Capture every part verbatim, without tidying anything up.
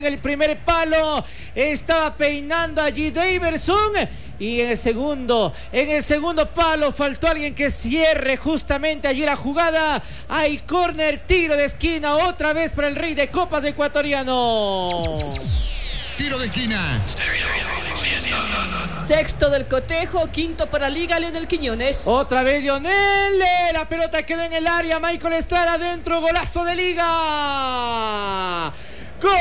El primer palo estaba peinando allí Daverson y en el segundo, en el segundo palo faltó alguien que cierre justamente allí la jugada. Hay córner, tiro de esquina otra vez para el rey de copas ecuatoriano. Tiro de esquina. Sexto del cotejo, quinto para Liga, Leonel Quiñones. Otra vez Leonel, la pelota quedó en el área, Michael Estrada adentro, golazo de Liga. ¡Gol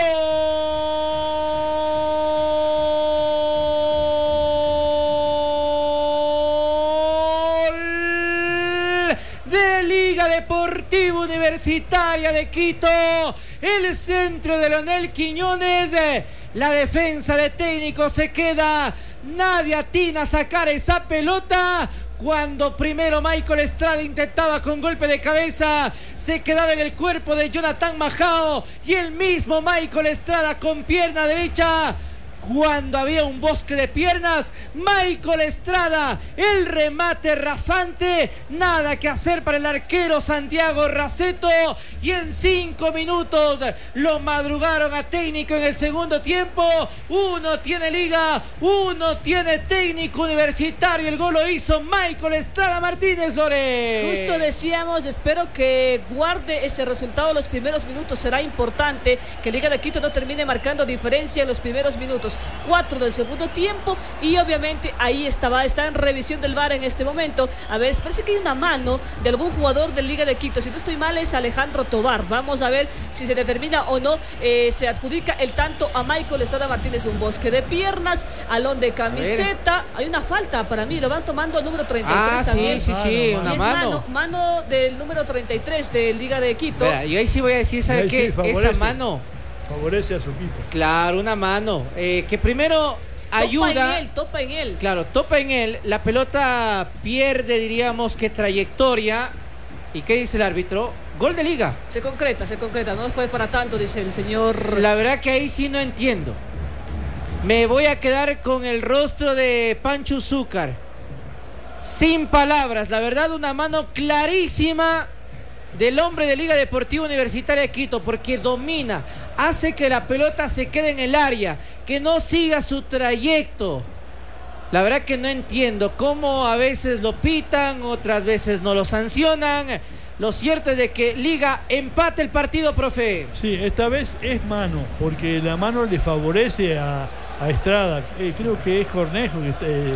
de Liga Deportiva Universitaria de Quito! El centro de Leonel Quiñones, la defensa de Técnico se queda, nadie atina a sacar esa pelota. Cuando primero Michael Estrada intentaba con golpe de cabeza, se quedaba en el cuerpo de Jonathan Majao y el mismo Michael Estrada con pierna derecha. Cuando había un bosque de piernas, Michael Estrada, el remate rasante, nada que hacer para el arquero Santiago Raceto, y en cinco minutos lo madrugaron a Técnico en el segundo tiempo. Uno tiene Liga, uno tiene Técnico Universitario. El gol lo hizo Michael Estrada Martínez, Lore. Justo decíamos, espero que guarde ese resultado los primeros minutos. Será importante que Liga de Quito no termine marcando diferencia en los primeros minutos. Cuatro del segundo tiempo y obviamente ahí estaba, está en revisión del V A R en este momento. A ver, parece que hay una mano de algún jugador de Liga de Quito. Si no estoy mal es Alejandro Tobar. Vamos a ver si se determina o no. Eh, se adjudica el tanto a Michael Estrada Martínez. Un bosque de piernas, alón de camiseta. Hay una falta para mí, lo van tomando el número treinta y tres ah, también. Sí, sí, sí, ah, no, una y es mano. mano. Mano del número treinta y tres de Liga de Quito. Mira, y ahí sí voy a decir, ¿sabe qué? Sí, esa mano favorece a su equipo. Claro, una mano eh, que primero ayuda. Topa en él, topa en él. Claro, topa en él. La pelota pierde, diríamos, que trayectoria. ¿Y qué dice el árbitro? Gol de Liga. Se concreta, se concreta. No fue para tanto, dice el señor. La verdad que ahí sí no entiendo. Me voy a quedar con el rostro de Pancho Zúcar. Sin palabras. La verdad, una mano clarísima del hombre de Liga Deportiva Universitaria de Quito, porque domina, hace que la pelota se quede en el área, que no siga su trayecto. La verdad que no entiendo cómo a veces lo pitan, otras veces no lo sancionan. Lo cierto es de que Liga empata el partido, profe. Sí, esta vez es mano, porque la mano le favorece a, a Estrada. Eh, creo que es Cornejo que eh, eh,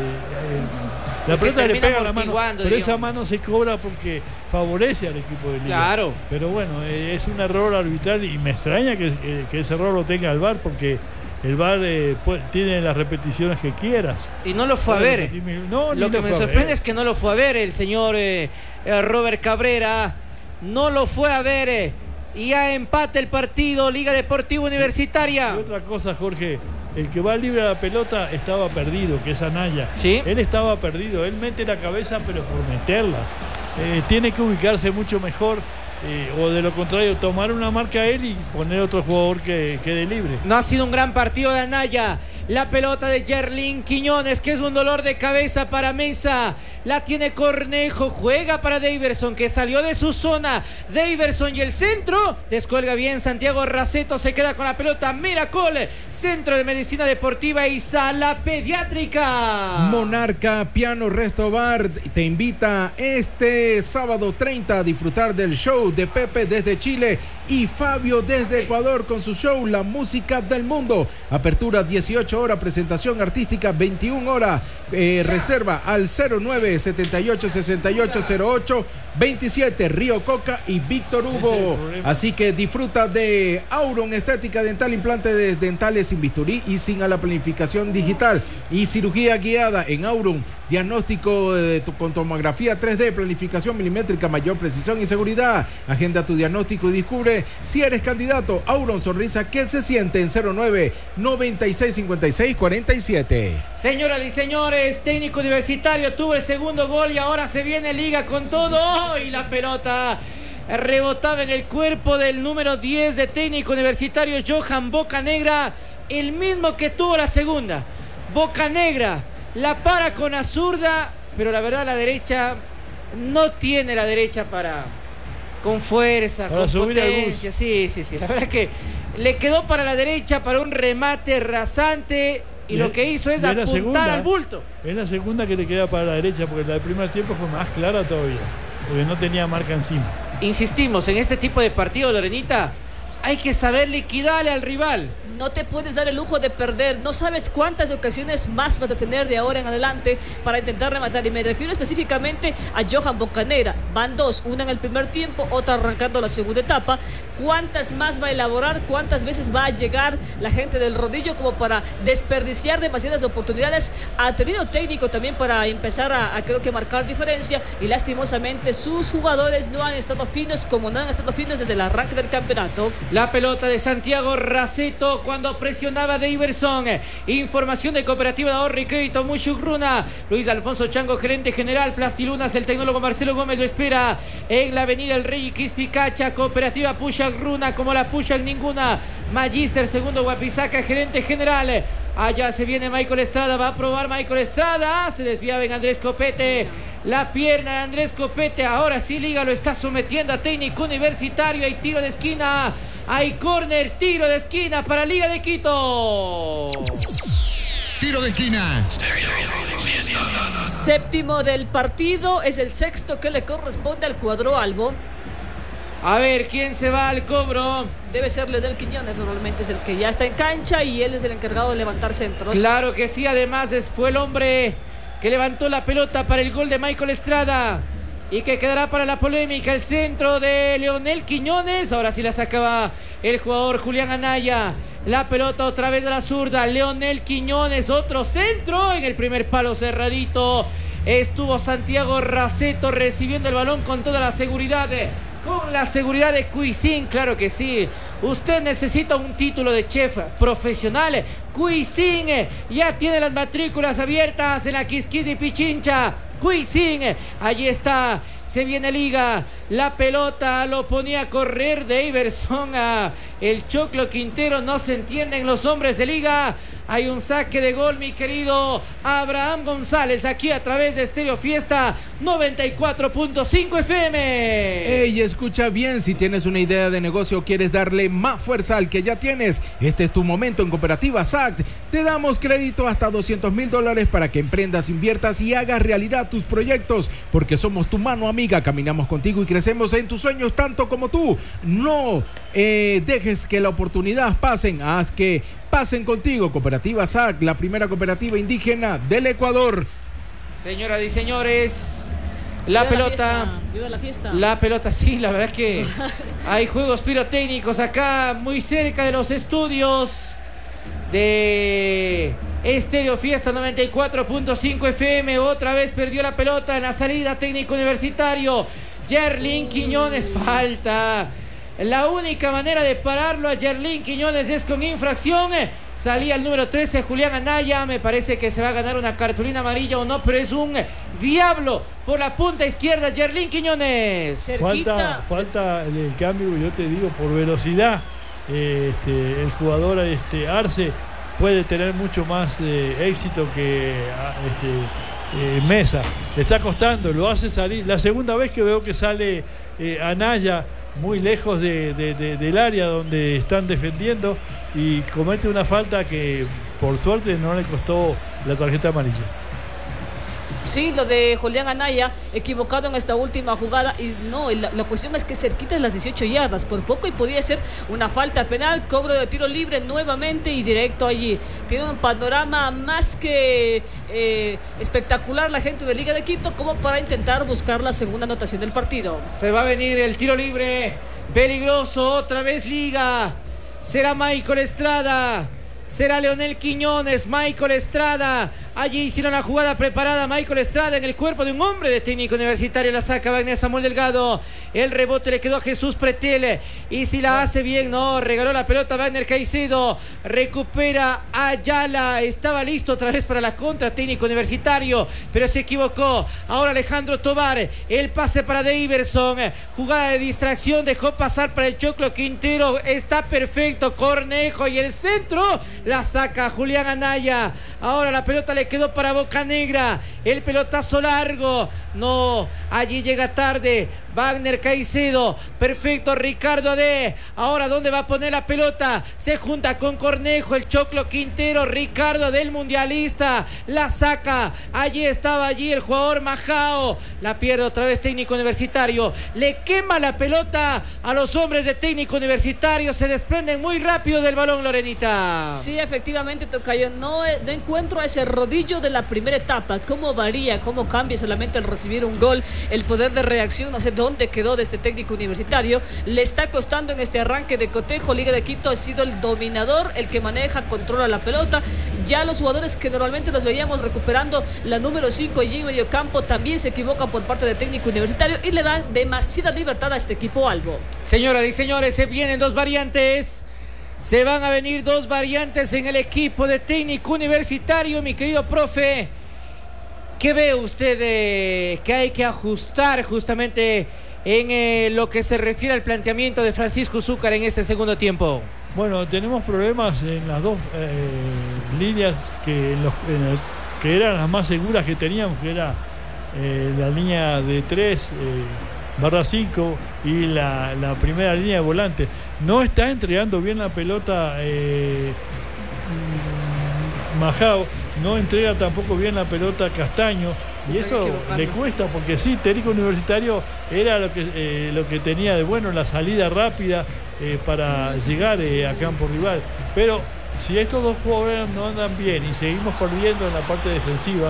la pelota le pega a la mano, pero digamos, esa mano se cobra porque favorece al equipo de Liga. Claro. Pero bueno, eh, es un error arbitral y me extraña que, que, que ese error lo tenga el V A R, porque el V A R eh, puede, tiene las repeticiones que quieras. Y no lo fue a ver. No, lo que me sorprende es que no lo fue a ver el señor eh, eh, Robert Cabrera. No lo fue a ver. Eh, y ya empate el partido, Liga Deportiva Universitaria. Y otra cosa, Jorge. El que va libre a la pelota estaba perdido, que es Anaya. ¿Sí? Él estaba perdido, él mete la cabeza pero por meterla. Eh, tiene que ubicarse mucho mejor, eh, o de lo contrario tomar una marca a él y poner otro jugador que quede libre. No ha sido un gran partido de Anaya. La pelota de Yerlin Quiñones, que es un dolor de cabeza para Mesa. La tiene Cornejo, juega para Daverson, que salió de su zona. Daverson y el centro, descuelga bien Santiago Raceto, se queda con la pelota. Miracol, Centro de Medicina Deportiva y Sala Pediátrica. Monarca Piano Resto Bar te invita este sábado treinta a disfrutar del show de Pepe desde Chile y Fabio desde Ecuador con su show La Música del Mundo. Apertura dieciocho horas, presentación artística veintiuna horas. Eh, reserva al cero nueve setenta y ocho sesenta y ocho cero ocho veintisiete, Río Coca y Víctor Hugo. Así que disfruta de Auron Estética Dental, implantes dentales sin bisturí y sin a la planificación digital y cirugía guiada en Auron. Diagnóstico de tu, con tomografía tres D, planificación milimétrica, mayor precisión y seguridad. Agenda tu diagnóstico y descubre si eres candidato. Auron Sonrisa que se siente en cero nueve noventa y seis cincuenta y seis cuarenta y siete. Señoras y señores, Técnico Universitario tuvo el segundo gol y ahora se viene Liga con todo. Y la pelota rebotaba en el cuerpo del número diez de Técnico Universitario, Johan Bocanegra, el mismo que tuvo la segunda. Bocanegra la para con la zurda, pero la verdad la derecha no tiene la derecha para con fuerza, para con subir potencia. Sí, sí, sí. La verdad que le quedó para la derecha para un remate rasante y, y lo que hizo es, es apuntar segunda, al bulto. Es la segunda que le queda para la derecha, porque la del primer tiempo fue más clara todavía, porque no tenía marca encima. Insistimos, en este tipo de partido, Lorenita, hay que saber liquidarle al rival. No te puedes dar el lujo de perder. No sabes cuántas ocasiones más vas a tener de ahora en adelante para intentar rematar. Y me refiero específicamente a Johan Bocanegra. Van dos, una en el primer tiempo, otra arrancando la segunda etapa. ¿Cuántas más va a elaborar? ¿Cuántas veces va a llegar la gente del rodillo como para desperdiciar demasiadas oportunidades? Ha tenido técnico también para empezar a, a creo que marcar diferencia. Y lastimosamente sus jugadores no han estado finos como no han estado finos desde el arranque del campeonato. La pelota de Santiago Raceto cuando presionaba de Iverson. Información de Cooperativa de Ahorro y Crédito Muchugruna. Luis Alfonso Chango, gerente general. Plastilunas, el tecnólogo Marcelo Gómez lo espera en la avenida El Rey Quispicacha. Cooperativa Puchagruna, como la Puchac ninguna. Magister segundo Guapizaca, gerente general. Allá se viene Michael Estrada, va a probar Michael Estrada, se desviaba en Andrés Copete, la pierna de Andrés Copete, ahora sí Liga lo está sometiendo a Técnico Universitario, hay tiro de esquina, hay córner, tiro de esquina para Liga de Quito. Tiro de esquina. Séptimo del partido, es el sexto que le corresponde al cuadro albo. A ver, ¿quién se va al cobro? Debe ser Leonel Quiñones, normalmente es el que ya está en cancha y él es el encargado de levantar centros. Claro que sí, además fue el hombre que levantó la pelota para el gol de Michael Estrada y que quedará para la polémica el centro de Leonel Quiñones. Ahora sí la sacaba el jugador Julián Anaya. La pelota otra vez de la zurda, Leonel Quiñones, otro centro en el primer palo cerradito. Estuvo Santiago Raceto recibiendo el balón con toda la seguridad. Con la seguridad de Cuisin, claro que sí. Usted necesita un título de chef profesional. Cuisin ya tiene las matrículas abiertas en la Quisquis y Pichincha. Cuisin, allí está. Se viene Liga. La pelota lo ponía a correr de Iverson a el Choclo Quintero. No se entienden los hombres de Liga. Hay un saque de gol, mi querido Abraham González, aquí a través de Estéreo Fiesta noventa y cuatro punto cinco F M. Ey, escucha bien, si tienes una idea de negocio o quieres darle más fuerza al que ya tienes, este es tu momento en Cooperativa S A C. Te damos crédito hasta doscientos mil dólares para que emprendas, inviertas y hagas realidad tus proyectos, porque somos tu mano amiga, caminamos contigo y crecemos en tus sueños tanto como tú. No eh, dejes que la oportunidad pasen, haz que pasen contigo. Cooperativa S A C, la primera cooperativa indígena del Ecuador. Señoras y señores, la Viva pelota, la fiesta. Viva la fiesta. La pelota, sí, la verdad es que hay juegos pirotécnicos acá muy cerca de los estudios de Estéreo Fiesta noventa y cuatro punto cinco F M. Otra vez perdió la pelota en la salida, Técnico Universitario. Yerlin Quiñones, falta. La única manera de pararlo a Yerlin Quiñones es con infracción. Salía el número trece, Julián Anaya. Me parece que se va a ganar una cartulina amarilla o no, pero es un diablo por la punta izquierda, Yerlin Quiñones. Falta, falta el, el cambio, yo te digo, por velocidad. Este, el jugador este, Arce puede tener mucho más eh, éxito que este, eh, Mesa. Le está costando, lo hace salir. La segunda vez que veo que sale eh, Anaya muy lejos de, de, de, del área donde están defendiendo y comete una falta que por suerte no le costó la tarjeta amarilla. Sí, lo de Julián Anaya, equivocado en esta última jugada. Y no, la, la cuestión es que cerquita de las dieciocho yardas, por poco y podía ser una falta penal. Cobro de tiro libre nuevamente y directo allí. Tiene un panorama más que eh, espectacular la gente de Liga de Quito como para intentar buscar la segunda anotación del partido. Se va a venir el tiro libre peligroso, otra vez Liga. Será Michael Estrada, será Leonel Quiñones, Michael Estrada. Allí hicieron la jugada preparada, Michael Estrada en el cuerpo de un hombre de Técnico Universitario. La saca Wagner Samuel Delgado. El rebote le quedó a Jesús Pretel. Y si la hace bien, no, regaló la pelota a Wagner Caicedo. Recupera Ayala. Estaba listo otra vez para la contra Técnico Universitario, pero se equivocó. Ahora Alejandro Tobar. El pase para de Iverson. Jugada de distracción, dejó pasar para el Choclo Quintero. Está perfecto. Cornejo y el centro. La saca Julián Anaya. Ahora la pelota le quedó para Bocanegra. El pelotazo largo. No, allí llega tarde Wagner Caicedo, perfecto, Ricardo Ade. Ahora, ¿dónde va a poner la pelota? Se junta con Cornejo, el Choclo Quintero, Ricardo del mundialista, la saca, allí estaba allí el jugador Majao, la pierde otra vez Técnico Universitario, le quema la pelota a los hombres de Técnico Universitario, se desprenden muy rápido del balón, Lorenita. Sí, efectivamente, Tocayo, no, no encuentro ese rodillo de la primera etapa, cómo varía, cómo cambia solamente al recibir un gol, el poder de reacción, no sé dónde quedó de este Técnico Universitario, le está costando en este arranque de cotejo. Liga de Quito ha sido el dominador, el que maneja, controla la pelota, ya los jugadores que normalmente los veíamos recuperando la número cinco allí en medio campo también se equivocan por parte de Técnico Universitario y le dan demasiada libertad a este equipo albo. Señoras y señores, se vienen dos variantes. Se van a venir dos variantes en el equipo de Técnico Universitario, mi querido profe. ¿Qué ve usted eh, que hay que ajustar justamente en eh, lo que se refiere al planteamiento de Francisco Zúcar en este segundo tiempo? Bueno, tenemos problemas en las dos eh, líneas que, en los, en el, que eran las más seguras que teníamos, que era eh, la línea de tres eh, barra cinco y la, la primera línea de volante. No está entregando bien la pelota eh, Majao, no entrega tampoco bien la pelota Castaño, y eso le cuesta porque sí, Técnico Universitario era lo que, eh, lo que tenía de bueno, la salida rápida eh, para llegar eh, a campo rival, pero si estos dos jugadores no andan bien y seguimos perdiendo en la parte defensiva,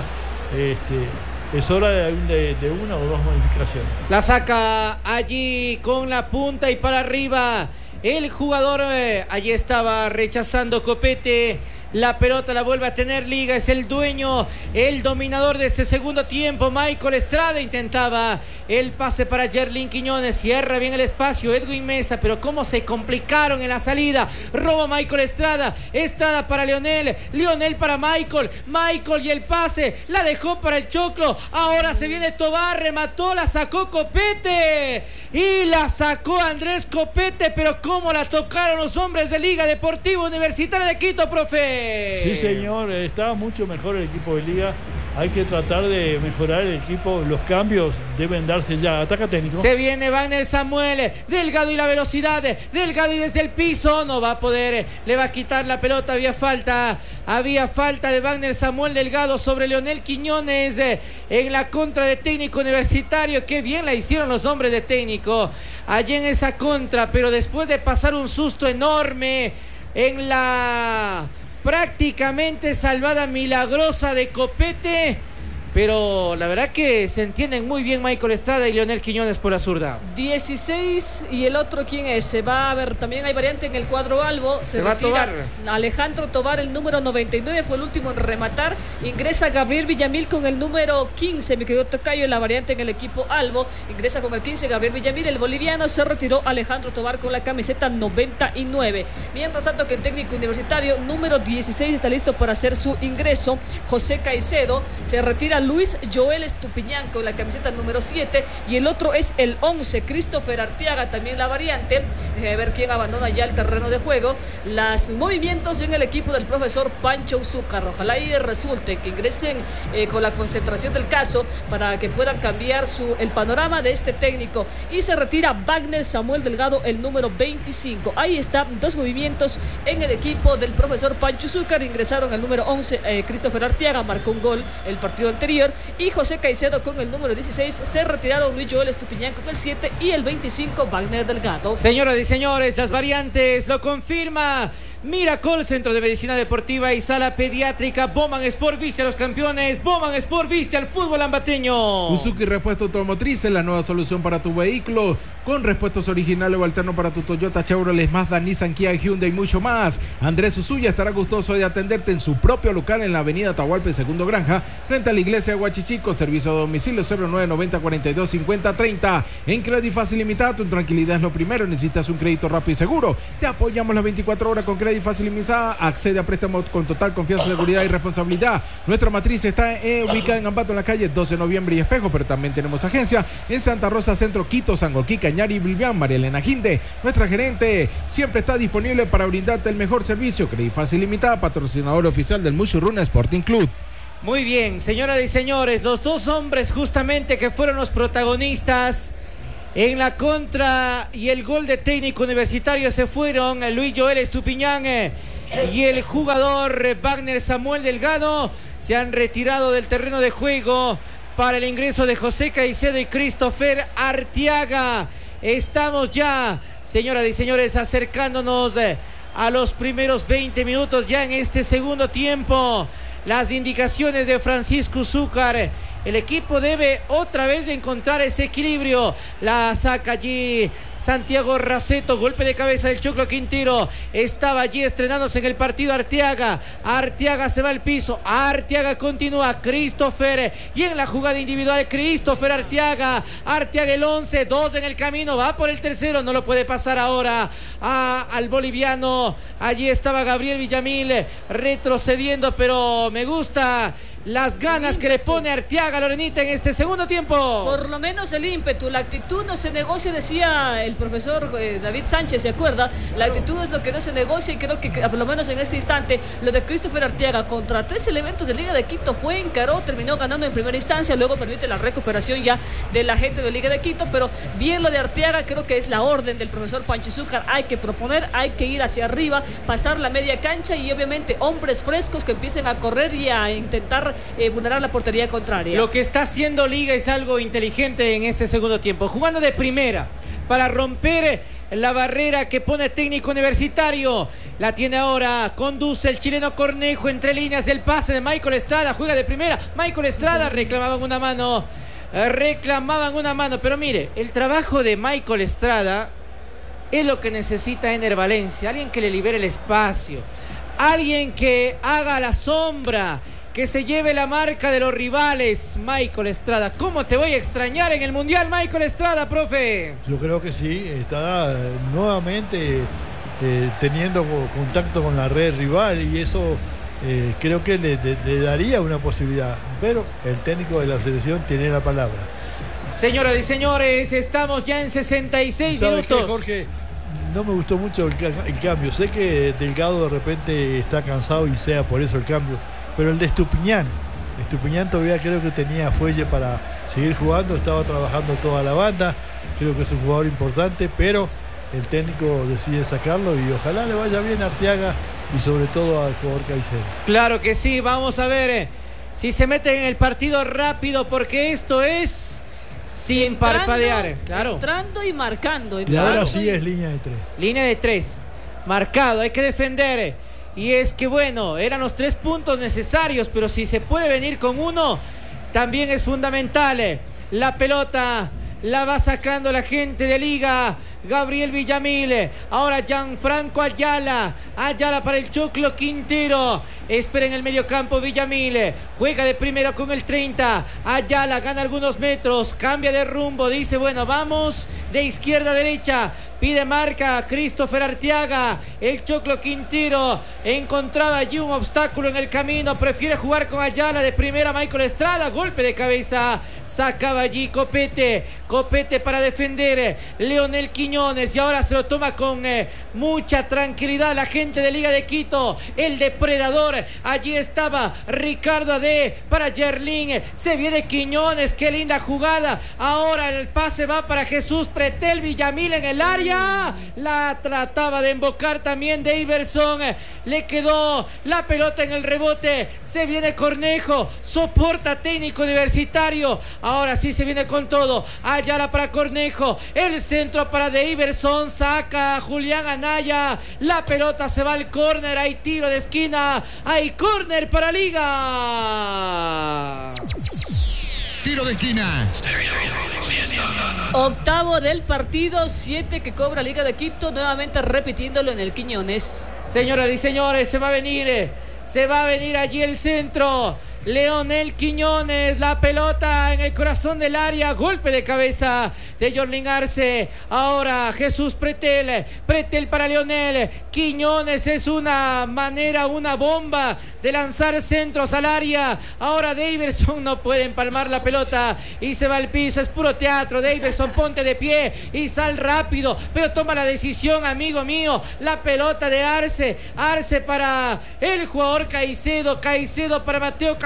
este, es hora de, de, de una o dos modificaciones. La saca allí con la punta y para arriba el jugador, eh, allí estaba rechazando Copete. La pelota la vuelve a tener Liga, es el dueño, el dominador de este segundo tiempo. Michael Estrada intentaba el pase para Yerlin Quiñones, cierra bien el espacio Edwin Mesa, pero cómo se complicaron en la salida. Roba Michael Estrada, Estrada para Leonel, Leonel para Michael, Michael y el pase, la dejó para el Choclo. Ahora se viene Tobar, remató, la sacó Copete y la sacó Andrés Copete, pero cómo la tocaron los hombres de Liga Deportiva Universitaria de Quito, profe. Sí, señor, estaba mucho mejor el equipo de Liga. Hay que tratar de mejorar el equipo. Los cambios deben darse ya. Ataca Técnico. Se viene Wagner Samuel, Delgado y la velocidad, Delgado y desde el piso no va a poder, le va a quitar la pelota. Había falta, había falta de Wagner Samuel Delgado sobre Leonel Quiñones en la contra de Técnico Universitario. Qué bien la hicieron los hombres de Técnico allí en esa contra, pero después de pasar un susto enorme en la prácticamente salvada milagrosa de Copete, pero la verdad que se entienden muy bien Michael Estrada y Leonel Quiñones por la zurda. dieciséis y el otro, ¿quién es? Se va a ver, también hay variante en el cuadro albo. Se, se va a Tobar. Alejandro Tobar, el número noventa y nueve, fue el último en rematar. Ingresa Gabriel Villamil con el número quince, mi querido Tocayo, la variante en el equipo albo. Ingresa con el quince Gabriel Villamil, el boliviano. Se retiró Alejandro Tobar con la camiseta noventa y nueve. Mientras tanto que en Técnico Universitario, número dieciséis, está listo para hacer su ingreso José Caicedo. Se retira Luis Joel Estupiñán con la camiseta número siete y el otro es el once, Christopher Arteaga, también la variante. Déjeme ver quién abandona ya el terreno de juego. Los movimientos en el equipo del profesor Pancho Zúcar. Ojalá y resulte que ingresen eh, con la concentración del caso para que puedan cambiar su, el panorama de este técnico. Y se retira Wagner Samuel Delgado, el número veinticinco. Ahí están dos movimientos en el equipo del profesor Pancho Zúcar. Ingresaron el número once, eh, Christopher Arteaga, marcó un gol el partido anterior, y José Caicedo con el número dieciséis. Se retiraron Luis Joel Estupiñán con el siete y el veinticinco Wagner Delgado. Señoras y señores, las variantes lo confirma Miracol, Centro de Medicina Deportiva y Sala Pediátrica. Bowman Sport viste a los campeones. Bowman Sport viste al fútbol ambateño. Uzuki Repuesto Automotriz es la nueva solución para tu vehículo, con repuestos originales o alternos para tu Toyota, Chevrolet, Mazda, Nissan, Kia, Hyundai y mucho más. Andrés Usuya estará gustoso de atenderte en su propio local en la avenida Atahualpa, Segundo Granja, frente a la iglesia de Huachichico. Servicio a domicilio cero nueve noventa cuarenta y dos cincuenta treinta. En Credit Fácil Limitada, tu tranquilidad es lo primero. Necesitas un crédito rápido y seguro. Te apoyamos las veinticuatro horas con Credit Fácil Limitada. Accede a préstamos con total confianza, seguridad y responsabilidad. Nuestra matriz está eh, ubicada en Ambato, en la calle doce de noviembre y Espejo, pero también tenemos agencia en Santa Rosa Centro, Quito, Sangolquí, Cañari y Bilbián. María Elena Ginde, nuestra gerente, siempre está disponible para brindarte el mejor servicio. Credit Fácil Limitada, patrocinador oficial del Mushurruna Sporting Club. Muy bien, señoras y señores, los dos hombres justamente que fueron los protagonistas En la contra y el gol de Técnico Universitario se fueron Luis Joel Estupiñán y el jugador Wagner Samuel Delgado. Se han retirado del terreno de juego para el ingreso de José Caicedo y Christopher Arteaga. Estamos ya, señoras y señores, acercándonos a los primeros veinte minutos ya en este segundo tiempo. Las indicaciones de Francisco Zúcar. El equipo debe otra vez encontrar ese equilibrio. La saca allí Santiago Raceto. Golpe de cabeza del Choclo Quintero. Estaba allí estrenándose en el partido Arteaga. Arteaga se va al piso. Arteaga continúa. Christopher. Y en la jugada individual Christopher Arteaga. Arteaga el once. Dos en el camino. Va por el tercero. No lo puede pasar ahora a, al boliviano. Allí estaba Gabriel Villamil retrocediendo. Pero me gusta las ganas que le pone Arteaga, Lorenita, en este segundo tiempo. Por lo menos el ímpetu, la actitud no se negocia, decía el profesor eh, David Sánchez, ¿se acuerda? La actitud es lo que no se negocia y creo que por lo menos en este instante lo de Christopher Arteaga contra tres elementos de Liga de Quito fue, encaró, terminó ganando en primera instancia, luego permite la recuperación ya de la gente de Liga de Quito, pero bien lo de Arteaga, creo que es la orden del profesor Pancho Zúcar, hay que proponer, hay que ir hacia arriba, pasar la media cancha y obviamente hombres frescos que empiecen a correr y a intentar Eh, vulnerar la portería contraria. Lo que está haciendo Liga es algo inteligente en este segundo tiempo, jugando de primera para romper la barrera que pone Técnico Universitario. La tiene ahora, conduce el chileno Cornejo entre líneas, el pase de Michael Estrada, juega de primera. Michael Estrada, reclamaban una mano, reclamaban una mano, pero mire, el trabajo de Michael Estrada es lo que necesita Ener Valencia, alguien que le libere el espacio, alguien que haga la sombra, que se lleve la marca de los rivales. Michael Estrada, ¿cómo te voy a extrañar en el Mundial, Michael Estrada, profe? Yo creo que sí, está eh, nuevamente eh, teniendo contacto con la red rival y eso eh, creo que le, le, le daría una posibilidad, pero el técnico de la selección tiene la palabra. Señoras y señores, estamos ya en sesenta y seis minutos. ¿Sabes qué, Jorge? No me gustó mucho el, el cambio, sé que Delgado de repente está cansado y sea por eso el cambio, pero el de Estupiñán, Estupiñán todavía creo que tenía fuelle para seguir jugando, estaba trabajando toda la banda, creo que es un jugador importante, pero el técnico decide sacarlo y ojalá le vaya bien a Arteaga y sobre todo al jugador Caicedo. Claro que sí, vamos a ver eh, si se meten en el partido rápido, porque esto es sin entrando, parpadear. Claro. Entrando y marcando. Y ahora sí es línea de tres. Línea de tres, marcado, hay que defender. Y es que bueno, eran los tres puntos necesarios, pero si se puede venir con uno, también es fundamental. La pelota la va sacando la gente de Liga. Gabriel Villamil, ahora Gianfranco Ayala, Ayala para el Choclo Quintero, espera en el medio campo Villamil, juega de primera con el treinta, Ayala gana algunos metros, cambia de rumbo, dice bueno vamos de izquierda a derecha, pide marca Christopher Arteaga, el Choclo Quintero encontraba allí un obstáculo en el camino, prefiere jugar con Ayala de primera, Michael Estrada, golpe de cabeza, sacaba allí Copete, Copete para defender, Leonel Quiñones, y ahora se lo toma con eh, mucha tranquilidad la gente de Liga de Quito, el depredador, allí estaba Ricardo Ade para Yerlin, se viene Quiñones, qué linda jugada, ahora el pase va para Jesús Pretel, Villamil en el área, la trataba de embocar también de Iverson, le quedó la pelota en el rebote, se viene Cornejo, soporta Técnico Universitario, ahora sí se viene con todo, Ayala para Cornejo, el centro para de Iverson, saca Julián Anaya, la pelota se va al córner, hay tiro de esquina, hay córner para Liga. Tiro de esquina. Octavo del partido, siete que cobra Liga de Quito, nuevamente repitiéndolo en el Quiñones. Señoras y señores, se va a venir, se va a venir allí el centro. Leonel Quiñones, la pelota en el corazón del área, golpe de cabeza de Jorlin Arce, ahora Jesús Pretel, Pretel para Leonel Quiñones, es una manera, una bomba de lanzar centros al área, ahora Daverson no puede empalmar la pelota y se va al piso, es puro teatro, Daverson ponte de pie y sal rápido, pero toma la decisión amigo mío, la pelota de Arce, Arce para el jugador Caicedo, Caicedo para Mateo Castillo,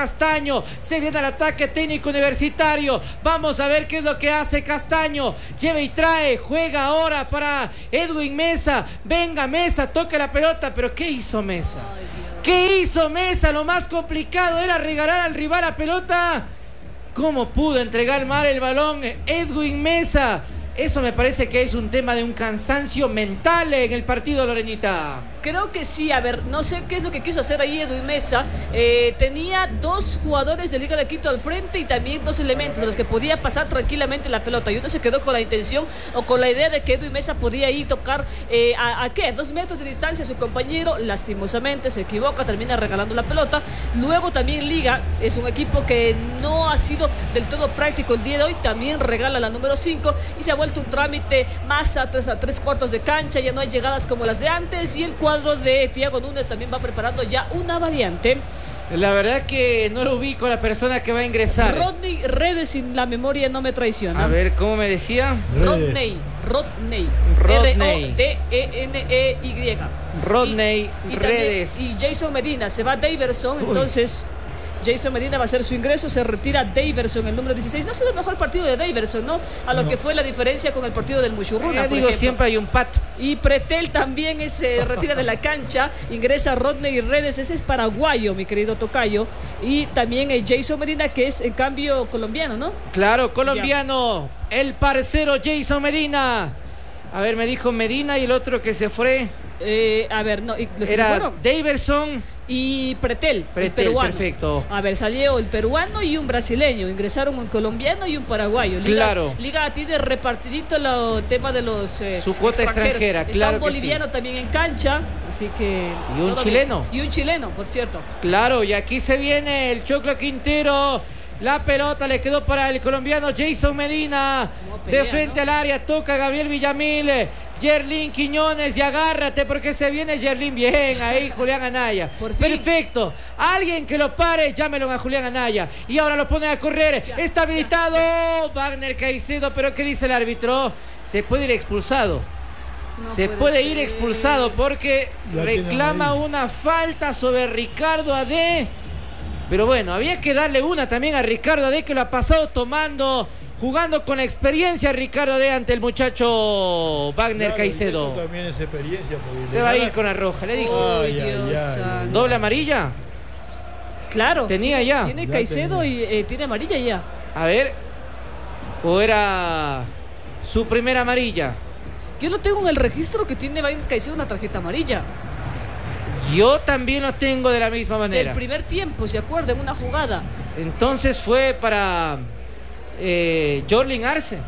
Castaño. Se viene al ataque técnico universitario. Vamos a ver qué es lo que hace Castaño. Lleva y trae. Juega ahora para Edwin Mesa. Venga Mesa, toca la pelota. Pero ¿qué hizo Mesa? ¿Qué hizo Mesa? Lo más complicado era regalar al rival la pelota. ¿Cómo pudo entregar mal el balón Edwin Mesa? Eso me parece que es un tema de un cansancio mental en el partido, Lorenita. Creo que sí, a ver, no sé qué es lo que quiso hacer ahí Edwin Mesa. Eh, tenía dos jugadores de Liga de Quito al frente y también dos elementos a los que podía pasar tranquilamente la pelota. Y uno se quedó con la intención o con la idea de que Edwin Mesa podía ir tocar eh, a, a qué, dos metros de distancia a su compañero. Lastimosamente se equivoca, termina regalando la pelota. Luego también Liga es un equipo que no ha sido del todo práctico el día de hoy. También regala la número cinco y se ha vuelto un trámite más a tres, a tres cuartos de cancha. Ya no hay llegadas como las de antes y el cuadro de Thiago Núñez también va preparando ya una variante. La verdad que no lo ubico a la persona que va a ingresar. Rodney Redes, sin la memoria no me traiciona. A ver, ¿cómo me decía? Rodney, Rodney, Rodney. R O D E N E Y. Rodney y, y Redes. También, y Jason Medina, se va Daverson, entonces Jason Medina va a hacer su ingreso, se retira Daverson, el número dieciséis. No ha sido el mejor partido de Daverson, ¿no? A lo no. que fue la diferencia con el partido del Muchurruna, eh, por digo, ejemplo. Siempre hay un pato. Y Pretel también se retira de la cancha, ingresa Rodney Redes, ese es paraguayo, mi querido tocayo. Y también el Jason Medina, que es en cambio colombiano, ¿no? Claro, colombiano, ya. El parcero Jason Medina. A ver, me dijo Medina y el otro que se fue. Eh, a ver, no, ¿y los que Era se fueron? Daverson y Pretel, Pretel, el peruano. Perfecto. A ver, salió el peruano y un brasileño. Ingresaron un colombiano y un paraguayo. Liga, claro. Liga tiene repartidito el tema de los eh, su cuota extranjera. Está claro un boliviano sí. también en cancha, así que. Y un chileno. Bien. Y un chileno, por cierto. Claro, y aquí se viene el Choclo Quintero. La pelota le quedó para el colombiano Jason Medina. Pelea, de frente ¿no? al área, toca Gabriel Villamil. Yerlin Quiñones y agárrate porque se viene Yerlin bien ahí, Julián Anaya. Perfecto. Alguien que lo pare, llámelo a Julián Anaya. Y ahora lo pone a correr. Ya, Está habilitado ya. Wagner Caicedo, pero ¿qué dice el árbitro? Se puede ir expulsado. No se puede, puede ir expulsado porque ya reclama una falta sobre Ricardo Ade. Pero bueno, había que darle una también a Ricardo Ade, que lo ha pasado tomando, jugando con la experiencia Ricardo Ade ante el muchacho Wagner claro, Caicedo. También es experiencia. Se va a ir con la roja, le dijo. Oh, ay, Dios ay, ay, ¿Doble amarilla? Claro. Tenía ya. Tiene ya Caicedo tenía. y eh, tiene amarilla ya. A ver. ¿O era su primera amarilla? Yo lo tengo en el registro que tiene Wagner Caicedo una tarjeta amarilla. Yo también lo tengo de la misma manera. El primer tiempo, ¿se acuerda? En una jugada. Entonces fue para eh, Jorlin Arce.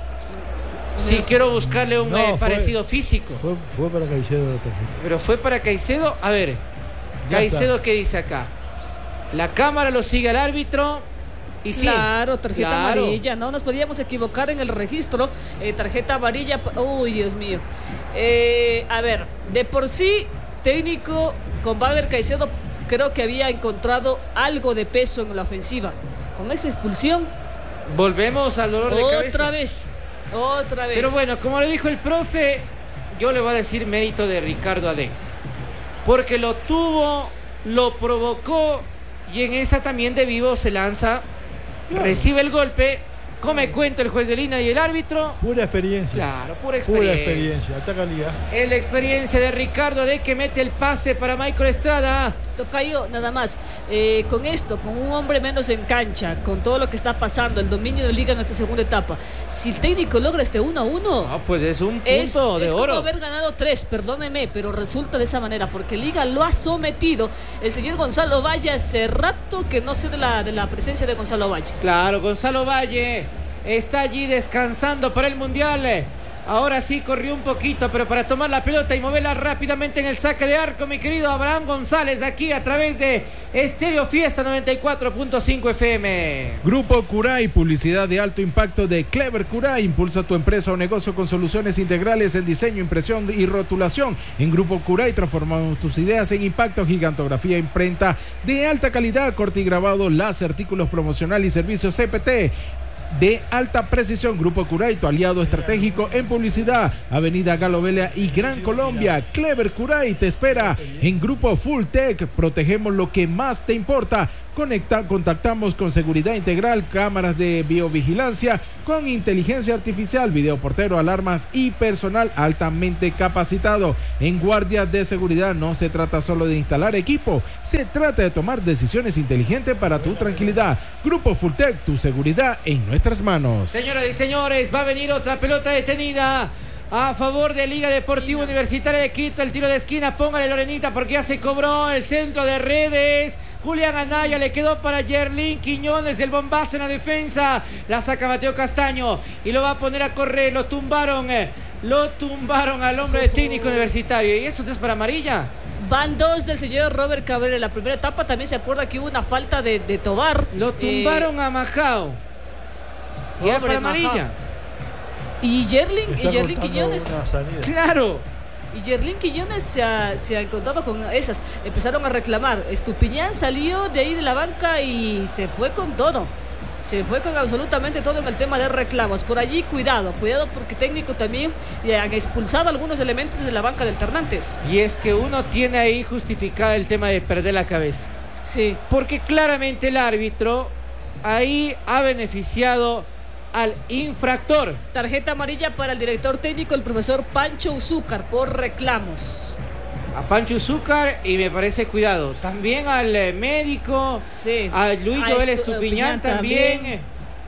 Sí, quiero buscarle un no, eh, parecido fue, físico. Fue, fue para Caicedo la tarjeta. Pero fue para Caicedo. A ver, ya Caicedo, está. ¿Qué dice acá? La cámara lo sigue al árbitro. Y sí, claro, tarjeta claro. amarilla. No nos podíamos equivocar en el registro. Eh, tarjeta amarilla. Uy, Dios mío. Eh, a ver, de por sí. Técnico con Wagner Caicedo creo que había encontrado algo de peso en la ofensiva. Con esta expulsión volvemos al dolor de cabeza. Otra vez, otra vez. Pero bueno, como le dijo el profe, yo le voy a decir mérito de Ricardo Ade. Porque lo tuvo, lo provocó y en esa también de vivo se lanza, claro. Recibe el golpe. Come cuenta el juez de línea y el árbitro. Pura experiencia. Claro, pura experiencia. Pura experiencia. Ataca Liga. Es la experiencia de Ricardo Ade que mete el pase para Michael Estrada. Tocayo, nada más. Eh, con esto, con un hombre menos en cancha, con todo lo que está pasando, el dominio de Liga en esta segunda etapa. Si el técnico logra este uno a uno. No, pues es un punto es, de es oro. Es como haber ganado tres, perdóneme, pero resulta de esa manera, porque Liga lo ha sometido. El señor Gonzalo Valle hace rato que no sé de la, de la presencia de Gonzalo Valle. Claro, Gonzalo Valle está allí descansando para el Mundial. Ahora sí corrió un poquito, pero para tomar la pelota y moverla rápidamente en el saque de arco, mi querido Abraham González, aquí a través de Estéreo Fiesta noventa y cuatro punto cinco F M. Grupo Curay, publicidad de alto impacto de Clever Curay. Impulsa tu empresa o negocio con soluciones integrales en diseño, impresión y rotulación. En Grupo Curay transformamos tus ideas en impacto, gigantografía, imprenta de alta calidad, corte y grabado, láser, artículos promocionales y servicios C P T. de alta precisión. Grupo Curay, tu aliado estratégico en publicidad. Avenida Galo Vela y Gran Colombia. Clever Curay te espera en Grupo Full Tech. Protegemos lo que más te importa. Conecta, contactamos con seguridad integral, cámaras de biovigilancia con inteligencia artificial, videoportero, alarmas y personal altamente capacitado. En guardias de seguridad no se trata solo de instalar equipo, se trata de tomar decisiones inteligentes para tu tranquilidad. Grupo Fulltech, tu seguridad en nuestras manos. Señoras y señores, va a venir otra pelota detenida a favor de Liga Deportiva Universitaria de Quito. El tiro de esquina, póngale Lorenita porque ya se cobró el centro de redes. Julián Anaya le quedó para Yerlin Quiñones, el bombazo en la defensa. La saca Mateo Castaño y lo va a poner a correr. Lo tumbaron, eh, lo tumbaron al hombre de técnico universitario. ¿Y eso no es para amarilla? Van dos del señor Robert Cabrera. En la primera etapa también se acuerda que hubo una falta de, de Tobar. Lo tumbaron eh, a Majao. Y era para amarilla. Majao. Y Yerlin, y Yerlin Quiñones. Claro. Y Yerlin Quiñones se ha, se ha encontrado con esas. Empezaron a reclamar. Estupiñán salió de ahí de la banca y se fue con todo. Se fue con absolutamente todo en el tema de reclamos. Por allí, cuidado, cuidado porque técnico también han expulsado algunos elementos de la banca de alternantes. Y es que uno tiene ahí justificado el tema de perder la cabeza. Sí. Porque claramente el árbitro ahí ha beneficiado al infractor. Tarjeta amarilla para el director técnico, el profesor Pancho Uzúcar, por reclamos. A Pancho Uzúcar y me parece cuidado. También al eh, médico, sí. A Luis a Joel Estu Estupiñán también. también.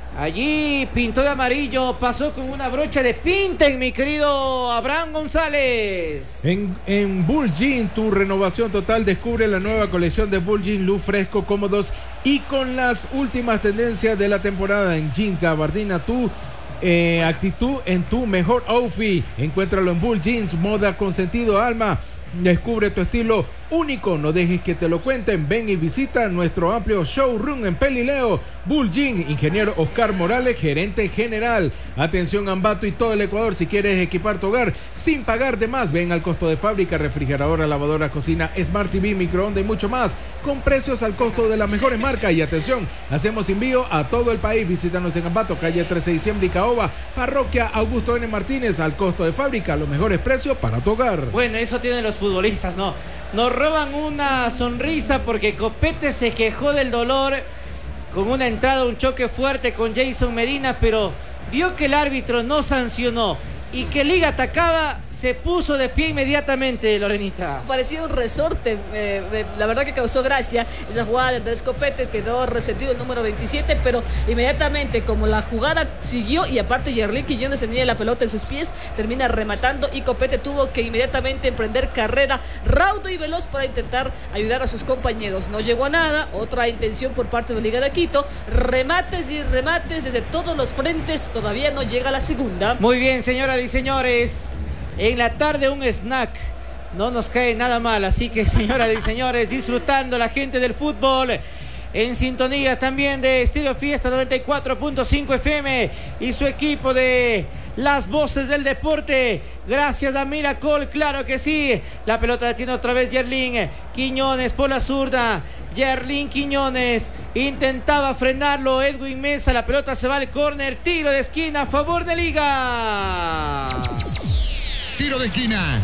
Allí pintó de amarillo, pasó con una brocha de Pinten, mi querido Abraham González. En, en Bull Jean, tu renovación total, descubre la nueva colección de Bull Jean, luz fresco, cómodos y con las últimas tendencias de la temporada en jeans, gabardina, tu eh, actitud en tu mejor outfit. Encuéntralo en Bull Jeans, moda con sentido alma. Descubre tu estilo único, no dejes que te lo cuenten. Ven y visita nuestro amplio showroom en Pelileo. Bull Jean, ingeniero Oscar Morales, gerente general. Atención Ambato y todo el Ecuador, si quieres equipar tu hogar sin pagar de más, ven al costo de fábrica, refrigeradora, lavadora, cocina, Smart T V, microondas y mucho más, con precios al costo de las mejores marcas. Y atención, hacemos envío a todo el país. Visítanos en Ambato, calle trece de diciembre y Caoba, parroquia Augusto N. Martínez, al costo de fábrica, los mejores precios para tu hogar. Bueno, eso tienen los futbolistas, ¿no? Nos roban una sonrisa porque Copete se quejó del dolor con una entrada, un choque fuerte con Jason Medina, pero vio que el árbitro no sancionó y que Liga atacaba, se puso de pie inmediatamente, Lorenita. Parecía un resorte, eh, eh, la verdad que causó gracia esa jugada de Andrés Copete, quedó resentido el número veintisiete, pero inmediatamente como la jugada siguió y aparte Yerlin Quiñones tenía la pelota en sus pies, termina rematando y Copete tuvo que inmediatamente emprender carrera raudo y veloz para intentar ayudar a sus compañeros. No llegó a nada, otra intención por parte de Liga de Quito, remates y remates desde todos los frentes, todavía no llega la segunda. Muy bien, señoras y señores. En la tarde un snack no nos cae nada mal, así que señoras y señores, disfrutando la gente del fútbol en sintonía también de Estéreo Fiesta noventa y cuatro punto cinco F M y su equipo de las voces del deporte. Gracias a Miracol, claro que sí. La pelota la tiene otra vez Yerlin Quiñones por la zurda. Yerlin Quiñones intentaba frenarlo Edwin Mesa, la pelota se va al córner, tiro de esquina a favor de Liga. Tiro de esquina.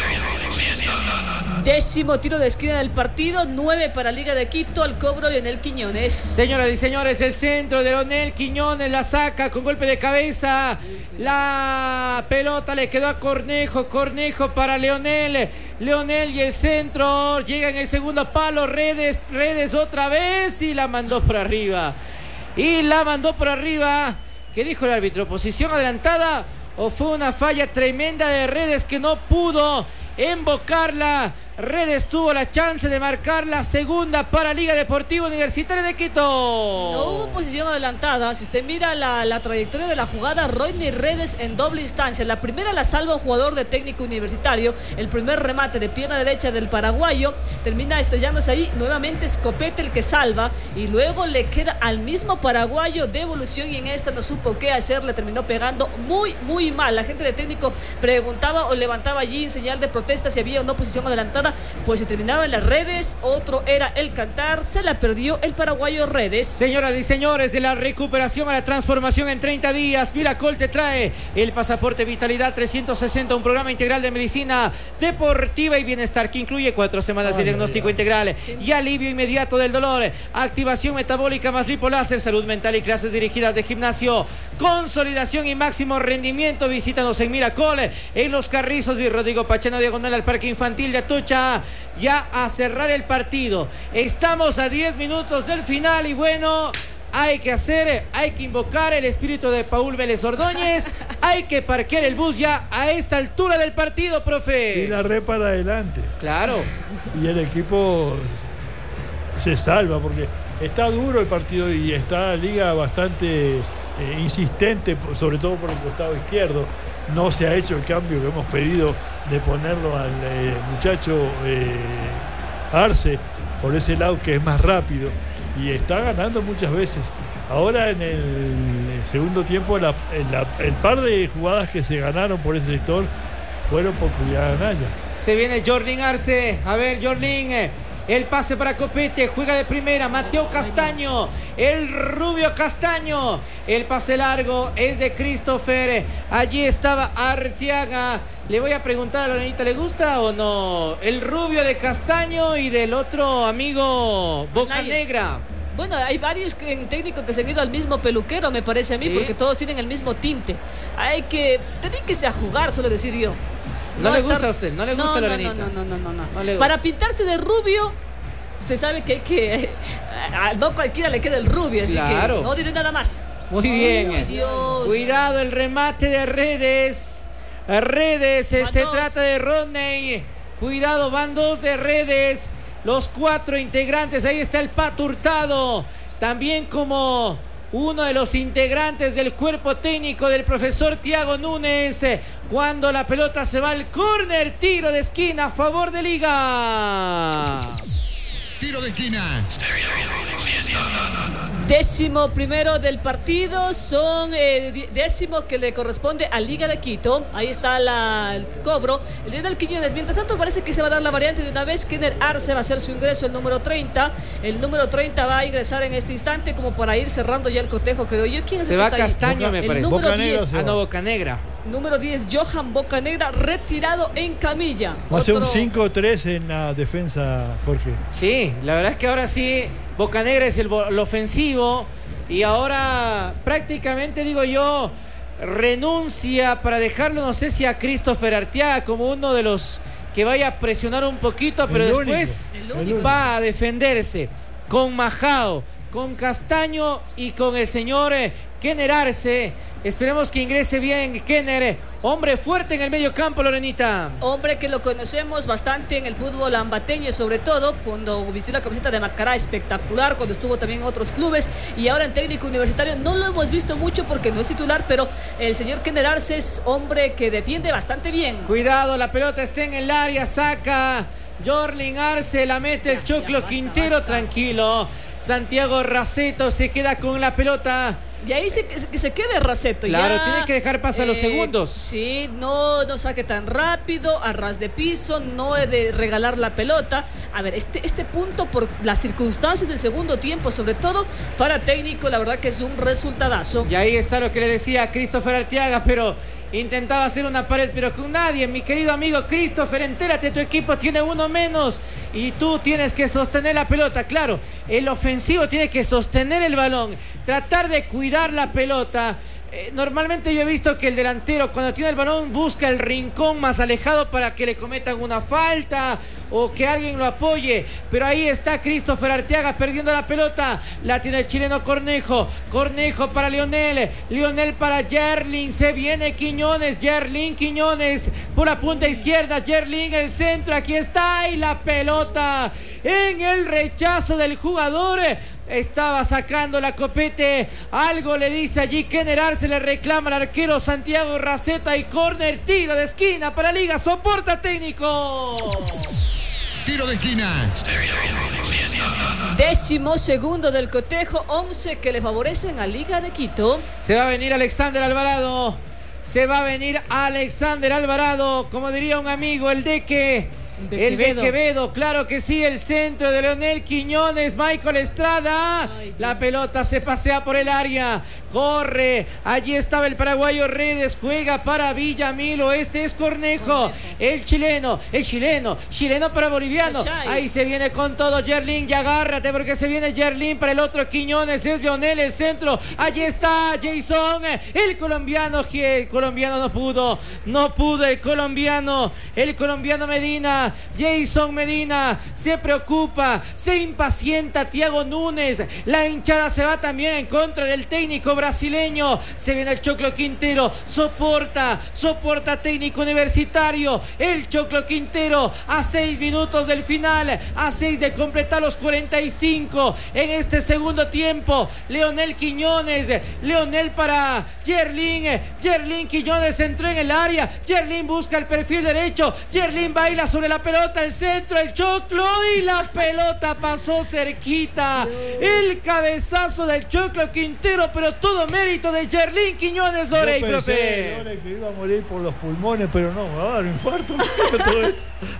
Décimo tiro de esquina del partido, nueve para Liga de Quito, al cobro Leonel Quiñones. Señoras y señores, el centro de Leonel Quiñones, la saca con golpe de cabeza. La pelota le quedó a Cornejo, Cornejo para Leonel. Leonel y el centro, llega en el segundo palo, Redes, Redes otra vez y la mandó por arriba. Y la mandó por arriba. ¿Qué dijo el árbitro? ¿Posición adelantada o fue una falla tremenda de Redes que no pudo embocarla? Redes tuvo la chance de marcar la segunda para Liga Deportiva Universitaria de Quito. No hubo posición adelantada. Si usted mira la, la trayectoria de la jugada, Rodney Redes en doble instancia. La primera la salva un jugador de Técnico Universitario. El primer remate de pierna derecha del paraguayo termina estrellándose ahí. Nuevamente es Copete el que salva y luego le queda al mismo paraguayo devolución y en esta no supo qué hacer. Le terminó pegando muy, muy mal. La gente de Técnico preguntaba o levantaba allí en señal de protesta si había una posición adelantada. jugada pues se terminaba en las redes, otro era el cantar, se la perdió el paraguayo Redes. Señoras y señores, de la recuperación a la transformación en treinta días, Miracol te trae el pasaporte Vitalidad trescientos sesenta, un programa integral de medicina deportiva y bienestar que incluye cuatro semanas de diagnóstico integral y alivio inmediato del dolor, activación metabólica más lipoláser, salud mental y clases dirigidas de gimnasio, consolidación y máximo rendimiento. Visítanos en Miracol, en Los Carrizos y Rodrigo Pachano, diagonal al Parque Infantil de Atocha. Ya a cerrar el partido, estamos a diez minutos del final y bueno, hay que hacer, hay que invocar el espíritu de Paul Vélez Ordóñez, hay que parquear el bus ya a esta altura del partido, profe. Y la re para adelante. Claro. Y el equipo se salva porque está duro el partido y está la liga bastante eh, insistente, sobre todo por el costado izquierdo. No se ha hecho el cambio que hemos pedido de ponerlo al eh, muchacho eh, Arce por ese lado que es más rápido y está ganando muchas veces. Ahora en el segundo tiempo la, la, el par de jugadas que se ganaron por ese sector fueron por Julián Anaya. Se viene Jorlin Arce, a ver Jorlin, eh. el pase para Copete, juega de primera, Mateo Castaño, el rubio Castaño, el pase largo es de Christopher, allí estaba Arteaga. Le voy a preguntar a Lorenita, ¿le gusta o no el rubio de Castaño y del otro amigo Bocanegra? Bueno, hay varios técnicos que se han ido al mismo peluquero, me parece a mí, ¿sí? Porque todos tienen el mismo tinte. Hay que, dedíquese a jugar, suelo decir yo. No, no le gusta estar... a usted, no le gusta no, Lorenita. No, no, no, no, no, no. no Para pintarse de rubio, usted sabe que hay que... No cualquiera le queda el rubio, así claro. que no diré nada más. Muy bien. Ay, Dios. Cuidado el remate de Redes. Redes, se, se trata de Rodney. Cuidado, van dos de Redes. Los cuatro integrantes, ahí está el Pato Hurtado. También como... uno de los integrantes del cuerpo técnico del profesor Tiago Núñez, cuando la pelota se va al córner, tiro de esquina a favor de Liga. Tiro de esquina. Décimo primero del partido, son eh, décimo que le corresponde a Liga de Quito. Ahí está la, el cobro. El Lionel Quiñones, mientras tanto parece que se va a dar la variante de una vez. Kenner Arce va a hacer su ingreso, el número treinta. El número treinta va a ingresar en este instante como para ir cerrando ya el cotejo, creo yo. ¿Quién es se el va que está Castaño, ahí? me el parece. Número Bocanegra, diez. Ah, no, Bocanegra. Número diez, Johan Bocanegra, retirado en camilla. Va a ser Otro... un cinco tres en la defensa, Jorge. Sí, la verdad es que ahora sí, Bocanegra es el, el ofensivo y ahora prácticamente, digo yo, renuncia para dejarlo, no sé si a Christopher Arteaga como uno de los que vaya a presionar un poquito, pero el después único. va a defenderse con Majao, con Castaño y con el señor eh, Kenner Arce. Esperemos que ingrese bien Kenner, hombre fuerte en el medio campo, Lorenita. Hombre que lo conocemos bastante en el fútbol ambateño, sobre todo cuando vistió la camiseta de Macará, espectacular, cuando estuvo también en otros clubes y ahora en técnico universitario. No lo hemos visto mucho porque no es titular, pero el señor Kenner Arce es hombre que defiende bastante bien. Cuidado, la pelota está en el área, saca Jorlin Arce, la mete el Choclo ya, basta, Quintero, basta. Tranquilo. Santiago Raceto se queda con la pelota. Y ahí se, que se quede Raceto. Claro, ya, tiene que dejar pasar eh, los segundos. Sí, no, no saque tan rápido, a ras de piso, no he de regalar la pelota. A ver, este, este punto por las circunstancias del segundo tiempo, sobre todo para técnico, la verdad que es un resultadazo. Y ahí está lo que le decía Christopher Arteaga, pero intentaba hacer una pared, pero con nadie. Mi querido amigo Christopher, entérate, tu equipo tiene uno menos y tú tienes que sostener la pelota. Claro, el ofensivo tiene que sostener el balón, tratar de cuidar la pelota. Eh, normalmente yo he visto que el delantero cuando tiene el balón busca el rincón más alejado para que le cometan una falta o que alguien lo apoye, pero ahí está Christopher Arteaga perdiendo la pelota, la tiene el chileno Cornejo, Cornejo para Lionel, Lionel para Yerlin, se viene Quiñones, Yerlin Quiñones por la punta izquierda, Yerlin el centro, aquí está y la pelota en el rechazo del jugador. Estaba sacando la Copete, algo le dice allí Kenner Arce, le reclama al arquero Santiago Raceta y córner, tiro de esquina para Liga, soporta técnico. Tiro de esquina. Décimo segundo del cotejo, once que le favorecen a Liga de Quito. Se va a venir Alexander Alvarado, se va a venir Alexander Alvarado, como diría un amigo, el de que De el Quevedo. de Quevedo, claro que sí, el centro de Leonel Quiñones, Michael Estrada, Ay, la pelota se pasea por el área, corre, allí estaba el paraguayo Redes, juega para Villamilo, este es Cornejo, Cornejo. el chileno, el chileno, chileno para boliviano, ahí se viene con todo Yerlin, ya agárrate porque se viene Yerlin para el otro Quiñones, es Leonel el centro, allí está Jason, el colombiano, el colombiano no pudo, no pudo el colombiano, el colombiano Medina, Jason Medina se preocupa, se impacienta Thiago Núñez, la hinchada se va también en contra del técnico brasileño, se viene el Choclo Quintero, soporta, soporta técnico universitario, el Choclo Quintero a seis minutos del final, a seis de completar los cuarenta y cinco en este segundo tiempo, Leonel Quiñones, Leonel para Yerlin, Yerlin Quiñones entró en el área, Yerlin busca el perfil derecho, Yerlin baila sobre la pelota, el centro, el Choclo y la pelota pasó cerquita, el cabezazo del Choclo Quintero, pero todo mérito de Yerlin Quiñones, Lorey, Yo pensé, profe. Lore, que iba a morir por los pulmones, pero no, me va a dar un infarto. Todo esto.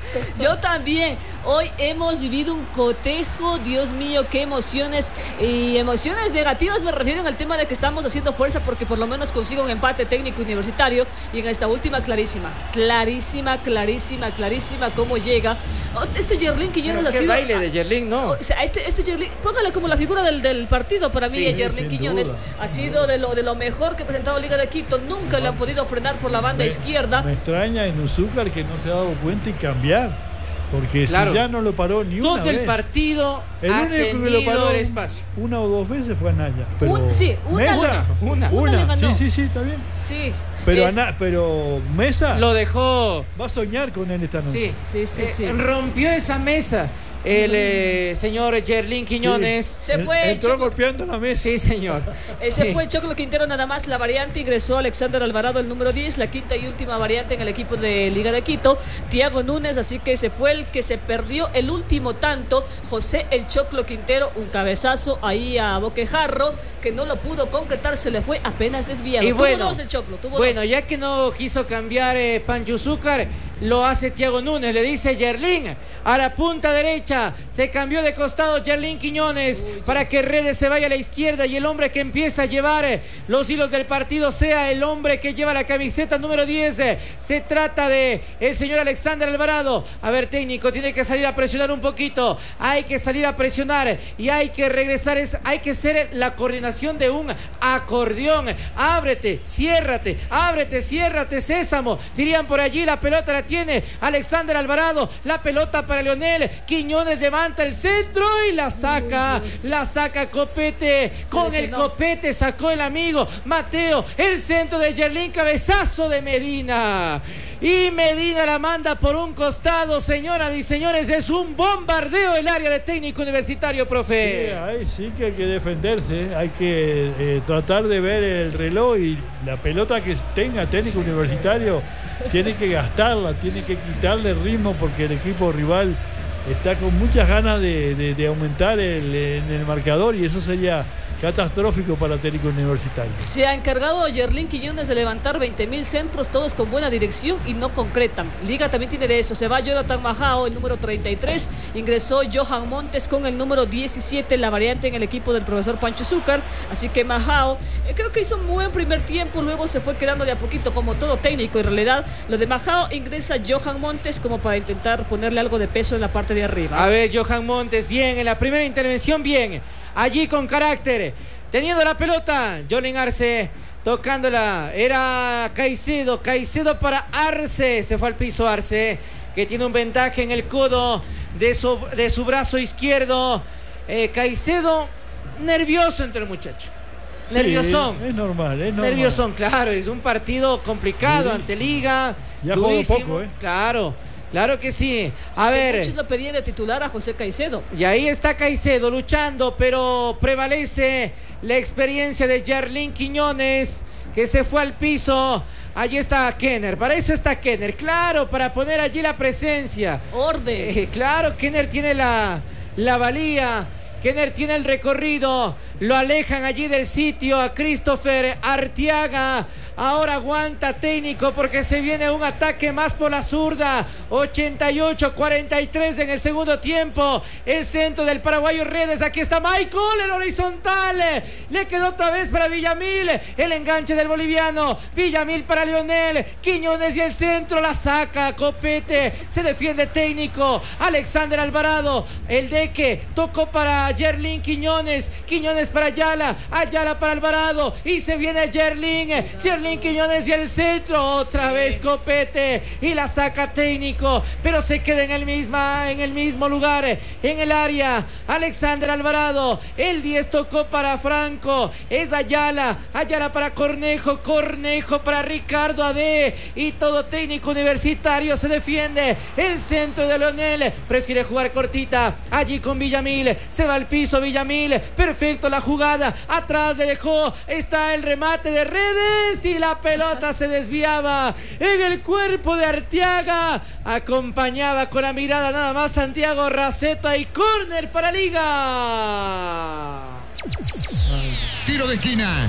Yo también, hoy hemos vivido un cotejo, Dios mío, qué emociones, y emociones negativas me refiero al tema de que estamos haciendo fuerza porque por lo menos consigo un empate técnico universitario, y en esta última clarísima, clarísima, clarísima, clarísima cómo llega. Este Yerlin Quiñones ha sido... baile de Yerlin, ¿no? O sea, este, este Yerlin, póngale como la figura del, del partido para mí, sí, Yerlin Quiñones. Duda, ha sido de lo, de lo mejor que ha presentado Liga de Quito. Nunca no, le han podido frenar por la banda me, izquierda. Me extraña en Uzúcar que no se ha dado cuenta y cambiar. Porque claro, si ya no lo paró ni todo una vez. Todo el partido el ha único que lo paró el espacio. Una o dos veces fue Anaya. Pero Un, sí, una. Mesa, una. una. una. Sí, sí, sí, está bien. Sí. Pero, es... Ana, pero Mesa lo dejó. Va a soñar con él esta noche. Sí, sí, sí. Eh, sí. Rompió esa mesa. El eh, señor Yerlin Quiñones sí. se fue entró Choclo... golpeando la mesa. Sí, señor. Ese sí. fue Choclo Quintero nada más. La variante ingresó Alexander Alvarado, el número diez, la quinta y última variante en el equipo de Liga de Quito, Thiago Núñez, así que se fue el que se perdió el último tanto, José el Choclo Quintero, un cabezazo ahí a Boquejarro que no lo pudo concretar, se le fue apenas desviado. Y tuvo bueno, dos el Choclo, tuvo bueno dos. Ya que no quiso cambiar eh, Pancho Zúcar, lo hace Thiago Núñez, le dice Yerlin a la punta derecha, se cambió de costado Yerlin Quiñones Uy, para que Redes se vaya a la izquierda y el hombre que empieza a llevar los hilos del partido sea el hombre que lleva la camiseta número diez. Se trata de el señor Alexander Alvarado. A ver, técnico, tiene que salir a presionar un poquito, hay que salir a presionar y hay que regresar, es, hay que ser la coordinación de un acordeón. Ábrete, ciérrate, ábrete, ciérrate, sésamo, dirían por allí. La pelota la tiene Alexander Alvarado, la pelota para Leonel Quiñones, levanta el centro y la saca, la saca Copete, con el Copete sacó el amigo Mateo, el centro de Yerlin, cabezazo de Medina y Medina la manda por un costado. Señoras y señores, es un bombardeo el área de técnico universitario, profe. Sí, ahí sí que hay que defenderse, hay que eh, tratar de ver el reloj y la pelota que tenga técnico universitario tiene que gastarla, tiene que quitarle ritmo porque el equipo rival está con muchas ganas de, de, de aumentar el, en el marcador y eso sería catastrófico para Técnico Universitario. Se ha encargado Yerlin Quiñones de levantar veinte mil centros, todos con buena dirección y no concretan. Liga también tiene de eso. Se va Jonathan Majao, el número treinta y tres. Ingresó Johan Montes con el número diecisiete, la variante en el equipo del profesor Pancho Zúcar. Así que Majao, eh, creo que hizo un buen primer tiempo, luego se fue quedando de a poquito como todo técnico. En realidad, lo de Majao, ingresa Johan Montes como para intentar ponerle algo de peso en la parte de arriba. A ver, Johan Montes, bien, en la primera intervención, bien. Allí con carácter, teniendo la pelota, Jolin Arce tocándola, era Caicedo, Caicedo para Arce, se fue al piso Arce, que tiene un ventaje en el codo de su, de su brazo izquierdo. eh, Caicedo, nervioso entre el muchacho. Sí, nerviosón. Es normal, es normal. Nerviosón, claro, es un partido complicado durísimo. Ante Liga. Ya jugó poco, ¿eh? Claro. Claro que sí. A es ver. Muchos lo pedían de titular a José Caicedo. Y ahí está Caicedo luchando, pero prevalece la experiencia de Yerlin Quiñones, que se fue al piso. Allí está Kenner, para eso está Kenner, claro, para poner allí la presencia. Orden. Eh, claro, Kenner tiene la, la valía. Kenner tiene el recorrido, lo alejan allí del sitio a Christopher Arteaga. Ahora aguanta técnico porque se viene un ataque más por la zurda. ochenta y ocho cuarenta y tres en el segundo tiempo. El centro del paraguayo Redes. Aquí está Michael, el horizontal. Le quedó otra vez para Villamil. El enganche del boliviano. Villamil para Leonel. Quiñones y el centro la saca. Copete. Se defiende técnico. Alexander Alvarado. El deque. Tocó para Yerlin Quiñones. Quiñones para Ayala. Ayala para Alvarado. Y se viene Yerlin. Yerlin Quiñones y el centro. Otra vez Copete. Y la saca técnico. Pero se queda en el, misma, en el mismo lugar. En el área. Alexander Alvarado. El diez tocó para Franco. Es Ayala. Ayala para Cornejo. Cornejo para Ricardo Ade. Y todo técnico universitario se defiende. El centro de Leonel. Prefiere jugar cortita. Allí con Villamil. Se va al piso Villamil. Perfecto la jugada. Atrás le dejó. Está el remate de Redes. Y la pelota se desviaba en el cuerpo de Arteaga. Acompañaba con la mirada nada más Santiago Raceta. Y córner para Liga. Tiro de esquina.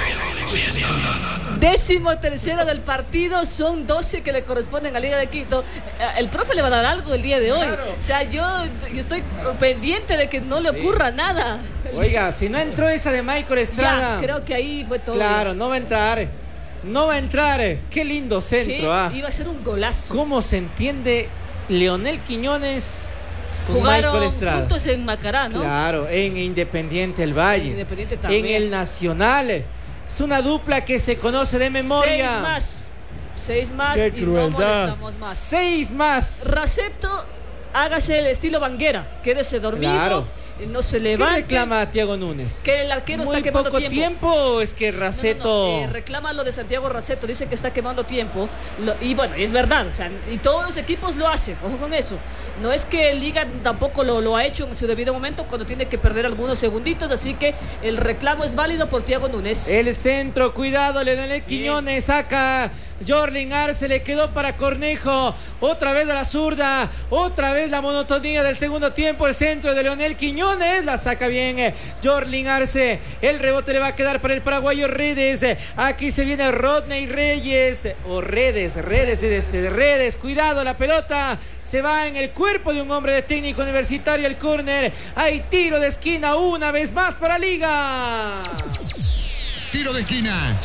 Décimo tercero del partido, son doce que le corresponden a Liga de Quito. El profe le va a dar algo el día de hoy. Claro. O sea, yo, yo estoy pendiente de que no le ocurra sí. nada. Oiga, si no entró esa de Michael Estrada. Ya, creo que ahí fue todo. Claro, no va a entrar. No va a entrar. Qué lindo centro. Ah. Iba a ser un golazo. ¿Cómo se entiende Leonel Quiñones? Jugaron juntos en Macará, ¿no? Claro, en Independiente del Valle. En Independiente también. En el Nacional. Es una dupla que se conoce de memoria. Seis más. Seis más Qué y crueldad. no molestamos más. Seis más. Raceto, hágase el estilo Banguera. Quédese dormido. Claro. No se levante. ¿Qué reclama a Thiago Núñez? Que el arquero Muy está quemando poco tiempo. tiempo o es que Raceto no, no, no. Eh, reclama lo de Santiago Raceto, dice que está quemando tiempo lo, y bueno, es verdad, o sea, y todos los equipos lo hacen, ojo con eso. No es que Liga tampoco lo, lo ha hecho en su debido momento cuando tiene que perder algunos segunditos, así que el reclamo es válido por Thiago Núñez. El centro, cuidado, Leonel Quiñones saca. Jorlin Arce le quedó para Cornejo. Otra vez a la zurda. Otra vez la monotonía del segundo tiempo. El centro de Leonel Quiñones. La saca bien Jorlin Arce. El rebote le va a quedar para el paraguayo Redes. Aquí se viene Rodney Reyes. O Redes. Redes es este. De Redes. Cuidado, la pelota se va en el cuerpo de un hombre de técnico universitario. El córner. Hay tiro de esquina una vez más para Liga. Tiro de esquina.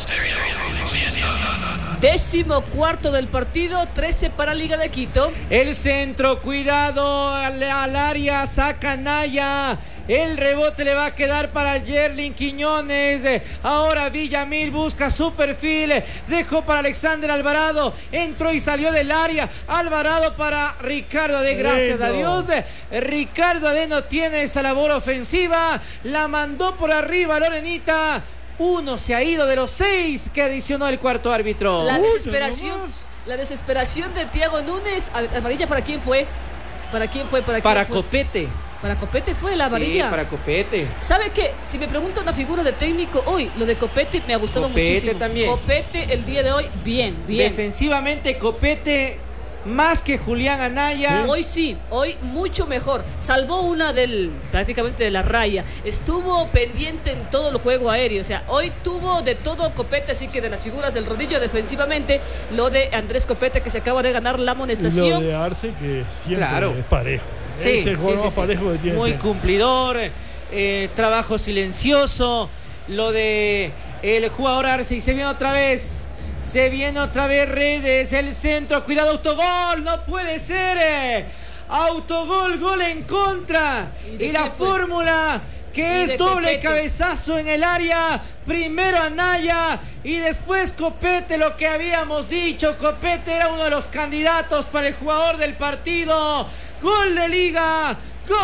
Décimo cuarto del partido, trece para Liga de Quito. El centro, cuidado al, al área, saca Naya. El rebote le va a quedar para Yerlin Quiñones. Ahora Villamil busca su perfil. Dejó para Alexander Alvarado. Entró y salió del área. Alvarado para Ricardo Ade. Gracias a Dios. Ricardo Ade no tiene esa labor ofensiva. La mandó por arriba Lorenita. Uno se ha ido de los seis que adicionó el cuarto árbitro. La desesperación, la desesperación de Thiago Núñez. ¿Amarilla para quién fue? ¿Para quién fue? ¿Para, quién para fue? Copete. Para Copete fue la amarilla. Sí, para Copete. ¿Sabe qué? Si me preguntan una figura de técnico hoy, lo de Copete me ha gustado Copete muchísimo. También. Copete el día de hoy, bien, bien. Defensivamente Copete más que Julián Anaya. Hoy sí, hoy mucho mejor. Salvó una del prácticamente de la raya. Estuvo pendiente en todo el juego aéreo. O sea, hoy tuvo de todo Copete, así que de las figuras del rodillo defensivamente, lo de Andrés Copete que se acaba de ganar la amonestación. Y lo de Arce que siempre claro. es parejo. Sí, es el juego sí, sí, más parejo sí. que tiene. Muy cumplidor, eh, trabajo silencioso. Lo de el jugador Arce y se viene otra vez. Se viene otra vez Redes, el centro, cuidado, autogol, no puede ser. Eh. Autogol, gol en contra. Y, y la fórmula que es doble Copete. Cabezazo en el área. Primero Anaya y después Copete, lo que habíamos dicho. Copete era uno de los candidatos para el jugador del partido. Gol de Liga.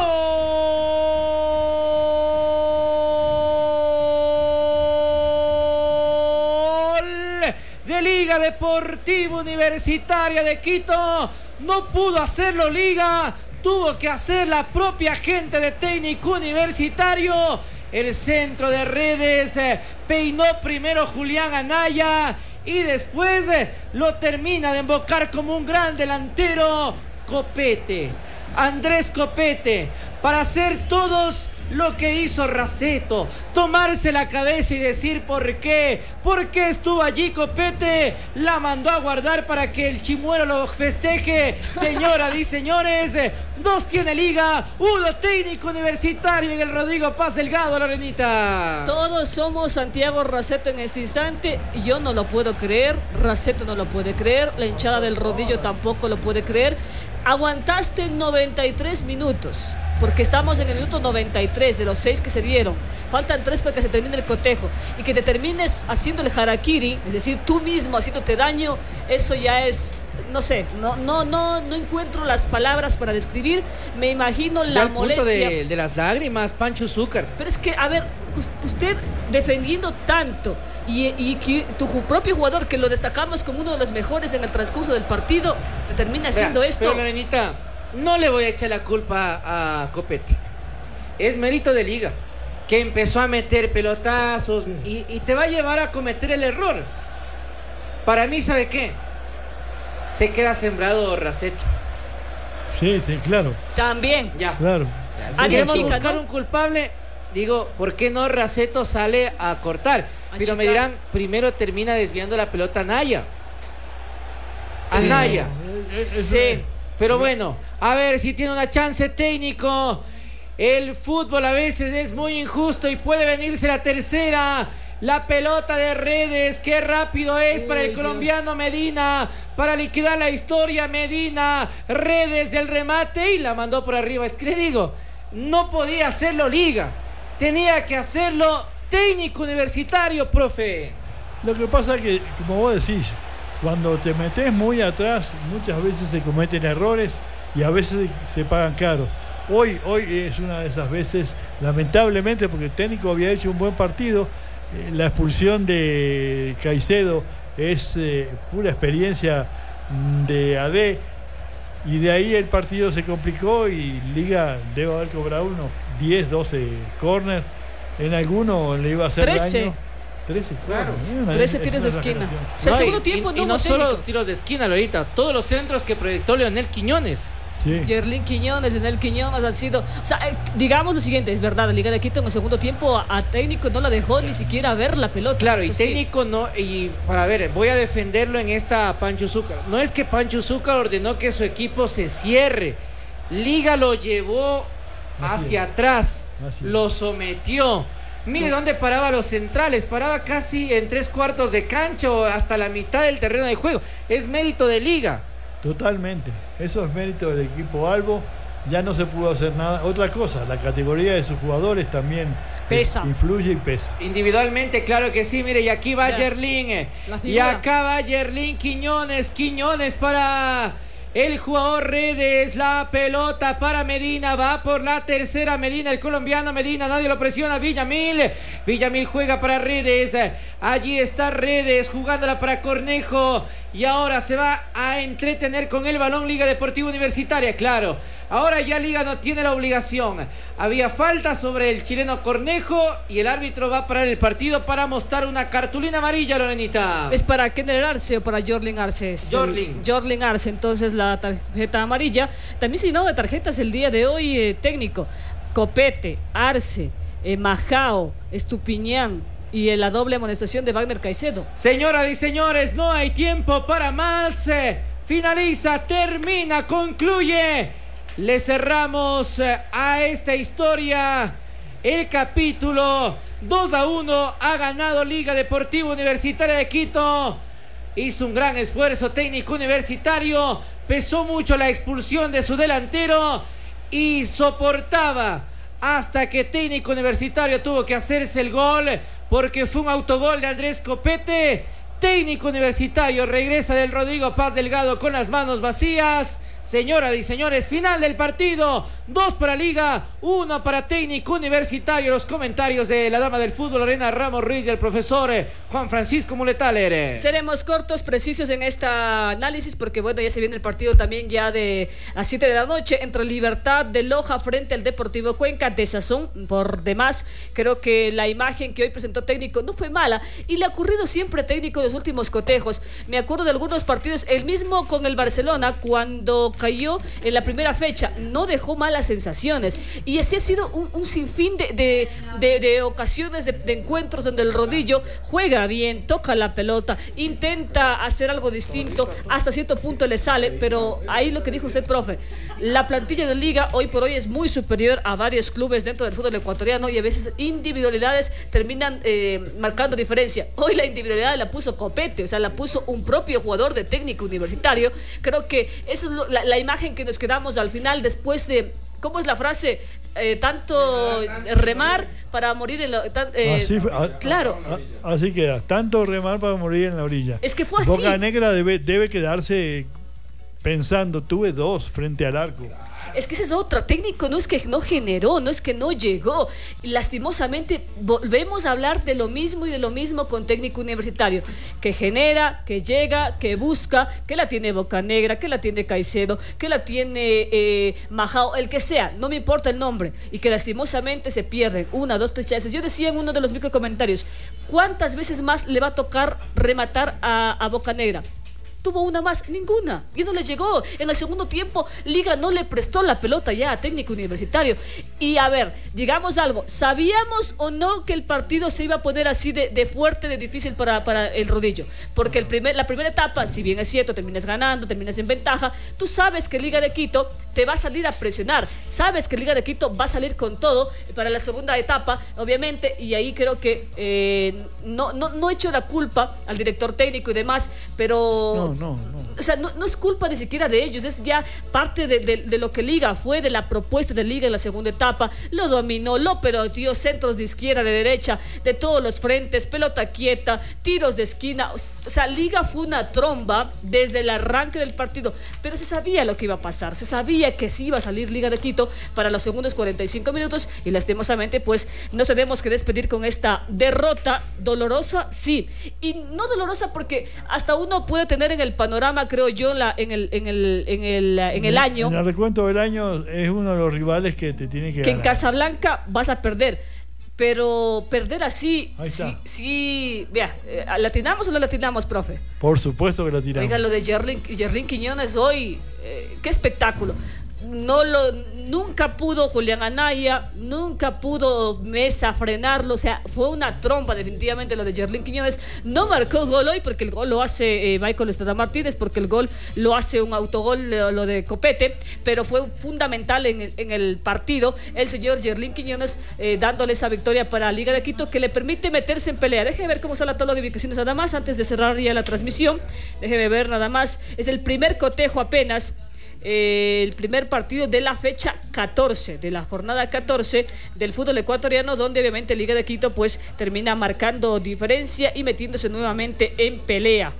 Gol de Liga Deportiva Universitaria de Quito. No pudo hacerlo Liga, tuvo que hacer la propia gente de técnico universitario. El centro de Redes, eh, peinó primero Julián Anaya y después eh, lo termina de embocar como un gran delantero Copete. Andrés Copete, para hacer todos lo que hizo Raceto, tomarse la cabeza y decir por qué, por qué estuvo allí Copete, la mandó a guardar para que el chimuelo lo festeje. Señoras y señores, dos tiene Liga, uno técnico universitario en el Rodrigo Paz Delgado, Lorenita. Todos somos Santiago Raceto en este instante y yo no lo puedo creer, Raceto no lo puede creer, la hinchada del Rodillo tampoco lo puede creer. Aguantaste noventa y tres minutos, porque estamos en el minuto noventa y tres de los seis que se dieron. Faltan tres para que se termine el cotejo. Y que te termines haciendo el harakiri, es decir, tú mismo haciéndote daño, eso ya es, no sé, no, no, no, no encuentro las palabras para describir. Me imagino la al molestia. Punto de, de las lágrimas, Pancho Zúcar. Pero es que, a ver, usted defendiendo tanto y, y que tu propio jugador, que lo destacamos como uno de los mejores en el transcurso del partido, te termina haciendo Vea, esto. Pero, Lorenita, no le voy a echar la culpa a Copete. Es mérito de Liga, que empezó a meter pelotazos y, y te va a llevar a cometer el error. Para mí, ¿sabe qué? Se queda sembrado Raceto. Sí, sí, claro. También. Ya. Claro. Ya, si Alguien queremos chica, buscar ¿no? un culpable, digo, ¿por qué no Raceto sale a cortar? A Pero me chicar. dirán, primero termina desviando la pelota a Naya. A Naya. Sí. Pero bueno, a ver si tiene una chance técnico. El fútbol a veces es muy injusto y puede venirse la tercera. La pelota de Redes, qué rápido es. Uy, para el colombiano Dios. Medina, para liquidar la historia. Medina, Redes del remate y la mandó por arriba. Es que le digo, no podía hacerlo Liga, tenía que hacerlo técnico universitario, profe. Lo que pasa es que, como vos decís, cuando te metes muy atrás, muchas veces se cometen errores y a veces se pagan caro. Hoy, hoy es una de esas veces, lamentablemente, porque el técnico había hecho un buen partido. Eh, la expulsión de Caicedo es eh, pura experiencia de A D y de ahí el partido se complicó y Liga debe haber cobrado unos diez, doce córner. En alguno le iba a hacer trece. daño. trece, claro. Una, trece es tiros una de esquina. exageración. O sea, el No, segundo y, tiempo y, no y no hubo solo técnico. tiros de esquina, Lorita, todos los centros que proyectó Leonel Quiñones. Sí. Yerlin Quiñones, Leonel Quiñones han sido, o sea, eh, digamos lo siguiente, es verdad, la Liga de Quito en el segundo tiempo a, a técnico no la dejó ni siquiera ver la pelota. Claro, Eso y sí. técnico no, y para ver, voy a defenderlo en esta Pancho Zúcar. No es que Pancho Zúcar ordenó que su equipo se cierre. Liga lo llevó Así hacia es. atrás, Así es. lo sometió. Mire No. dónde paraba los centrales, paraba casi en tres cuartos de cancha o hasta la mitad del terreno de juego. Es mérito de Liga. Totalmente, eso es mérito del equipo Albo. Ya no se pudo hacer nada. Otra cosa, la categoría de sus jugadores también Pesa. es- influye y pesa. Individualmente, claro que sí, mire, y aquí va Ya. Yerlin, eh, La y figura. acá va Yerlin Quiñones, Quiñones para el jugador Redes, la pelota para Medina, va por la tercera Medina, el colombiano Medina, nadie lo presiona, Villamil, Villamil juega para Redes, allí está Redes jugándola para Cornejo, y ahora se va a entretener con el balón Liga Deportiva Universitaria, claro. Ahora ya Liga no tiene la obligación. Había falta sobre el chileno Cornejo y el árbitro va a parar el partido para mostrar una cartulina amarilla, Lorenita. ¿Es para Kenner Arce o para Jorlin Arce? Es el- Jorlin. Jorlin Arce, entonces la tarjeta amarilla. También se llenó de tarjetas el día de hoy, eh, técnico. Copete, Arce, eh, Majao, Estupiñán y eh, la doble amonestación de Wagner Caicedo. Señoras y señores, no hay tiempo para más. Eh, Finaliza, termina, concluye. Le cerramos eh, a esta historia el capítulo. Dos a uno ha ganado Liga Deportiva Universitaria de Quito. Hizo un gran esfuerzo técnico universitario. Pesó mucho la expulsión de su delantero y soportaba hasta que técnico universitario tuvo que hacerse el gol porque fue un autogol de Andrés Copete. Técnico universitario regresa del Rodrigo Paz Delgado con las manos vacías. Señoras y señores, final del partido. Dos para Liga, uno para técnico universitario. Los comentarios de la dama del fútbol, Lorena Ramos Ruiz, y el profesor eh, Juan Francisco Muletaler. Seremos cortos, precisos en este análisis porque bueno, ya se viene el partido también ya de las siete de la noche entre Libertad de Loja frente al Deportivo Cuenca. De sazón por demás, creo que la imagen que hoy presentó técnico no fue mala y le ha ocurrido siempre técnico en los últimos cotejos. Me acuerdo de algunos partidos, el mismo con el Barcelona, cuando como cayó en la primera fecha, no dejó malas sensaciones. Y así ha sido un, un sinfín de, de, de, de ocasiones, de, de encuentros donde el Rodillo juega bien, toca la pelota, intenta hacer algo distinto, hasta cierto punto le sale, pero ahí lo que dijo usted, profe, la plantilla de Liga hoy por hoy es muy superior a varios clubes dentro del fútbol ecuatoriano y a veces individualidades terminan eh, marcando diferencia. Hoy la individualidad la puso Copete, o sea, la puso un propio jugador de Técnico Universitario. Creo que esa es lo, la, la imagen que nos quedamos al final después de, ¿cómo es la frase? Eh, tanto remar para morir en la... Tan, eh, así, a, claro. A, así queda, tanto remar para morir en la orilla. Es que fue así. Boca Negra debe, debe quedarse pensando, tuve dos frente al arco. Es que esa es otra, técnico no es que no generó, no es que no llegó. Lastimosamente volvemos a hablar de lo mismo y de lo mismo con Técnico Universitario, que genera, que llega, que busca, que la tiene Boca Negra, que la tiene Caicedo, que la tiene eh, Majao, el que sea, no me importa el nombre, y que lastimosamente se pierden una, dos, tres chances. Yo decía en uno de los micro comentarios, ¿cuántas veces más le va a tocar rematar a, a Boca Negra? Tuvo una más, ninguna, y no le llegó. En el segundo tiempo Liga no le prestó la pelota ya a Técnico Universitario. Y a ver, digamos algo, ¿sabíamos o no que el partido se iba a poner así de, de fuerte, de difícil para, para el Rodillo? Porque el primer, la primera etapa, si bien es cierto, terminas ganando, terminas en ventaja, tú sabes que Liga de Quito te va a salir a presionar, sabes que Liga de Quito va a salir con todo para la segunda etapa, obviamente, y ahí creo que eh, no, no, no echo la culpa al director técnico y demás, pero... No. No, no. O sea, no, no es culpa ni siquiera de ellos, es ya parte de, de, de lo que Liga fue, de la propuesta de Liga en la segunda etapa. Lo dominó, lo peloteó, centros de izquierda, de derecha, de todos los frentes, pelota quieta, tiros de esquina. O sea, Liga fue una tromba desde el arranque del partido, pero se sabía lo que iba a pasar, se sabía que sí iba a salir Liga de Quito para los segundos cuarenta y cinco minutos y lastimosamente pues nos tenemos que despedir con esta derrota dolorosa, sí, y no dolorosa porque hasta uno puede tener en el panorama, creo yo, la, en, el, en, el, en, el, en el año. En el recuento del año es uno de los rivales que te tiene que Que ganar. en Casablanca vas a perder, pero perder así, sí, sí, vea, ¿latinamos o no latinamos, profe? Por supuesto que latinamos. Oiga, lo de Yerlin, Yerlin Quiñones hoy, eh, qué espectáculo. No lo, nunca pudo Julián Anaya, nunca pudo Mesa frenarlo, o sea, fue una trompa definitivamente lo de Yerlin Quiñones. No marcó gol hoy porque el gol lo hace eh, Michael Estrada Martínez, porque el gol lo hace un autogol, lo, lo de Copete, pero fue fundamental en el, en el partido el señor Yerlin Quiñones eh, dándole esa victoria para Liga de Quito que le permite meterse en pelea. Déjeme ver cómo está la tabla de ubicaciones nada más antes de cerrar ya la transmisión. Déjeme ver nada más, es el primer cotejo apenas. Eh, el primer partido de la fecha catorce, de la jornada catorce del fútbol ecuatoriano, donde obviamente Liga de Quito pues termina marcando diferencia y metiéndose nuevamente en pelea.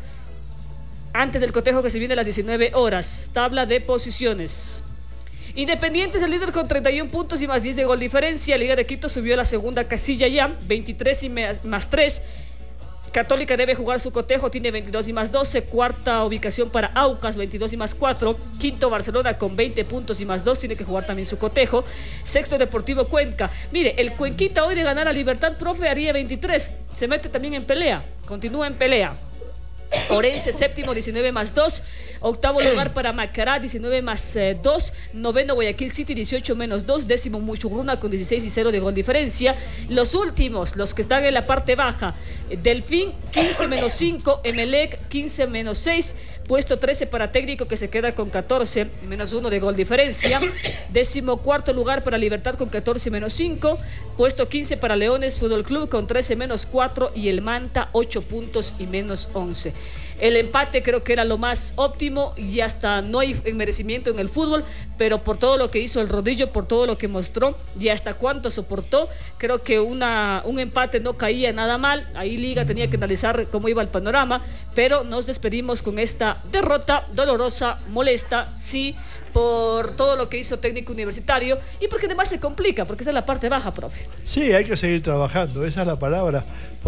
Antes del cotejo que se viene a las diecinueve horas, tabla de posiciones. Independiente es el líder con treinta y un puntos y más diez de gol diferencia. Liga de Quito subió a la segunda casilla ya, veintitrés y más tres. Católica debe jugar su cotejo, tiene veintidós y más doce. Cuarta ubicación para Aucas, veintidós y más cuatro. Quinto Barcelona con veinte puntos y más dos, tiene que jugar también su cotejo. Sexto Deportivo Cuenca. Mire, el Cuenquita hoy de ganar a Libertad, profe, haría veintitrés. Se mete también en pelea, continúa en pelea. Orense séptimo, diecinueve más dos. Octavo lugar para Macará, diecinueve más dos. Noveno Guayaquil City, dieciocho menos dos. Décimo Muchurruna con dieciséis y cero de gol diferencia. Los últimos, los que están en la parte baja, Delfín quince menos cinco. Emelec quince menos seis. Puesto trece para Técnico, que se queda con catorce menos uno de gol diferencia. Décimo cuarto lugar para Libertad con catorce menos cinco. Puesto quince para Leones Fútbol Club con trece menos cuatro. Y el Manta ocho puntos y menos once. El empate creo que era lo más óptimo y hasta no hay merecimiento en el fútbol, pero por todo lo que hizo el Rodillo, por todo lo que mostró y hasta cuánto soportó, creo que una, un empate no caía nada mal. Ahí Liga tenía que analizar cómo iba el panorama, pero nos despedimos con esta derrota dolorosa, molesta, sí, por todo lo que hizo Técnico Universitario y porque además se complica, porque esa es la parte baja, profe. Sí, hay que seguir trabajando, esa es la palabra,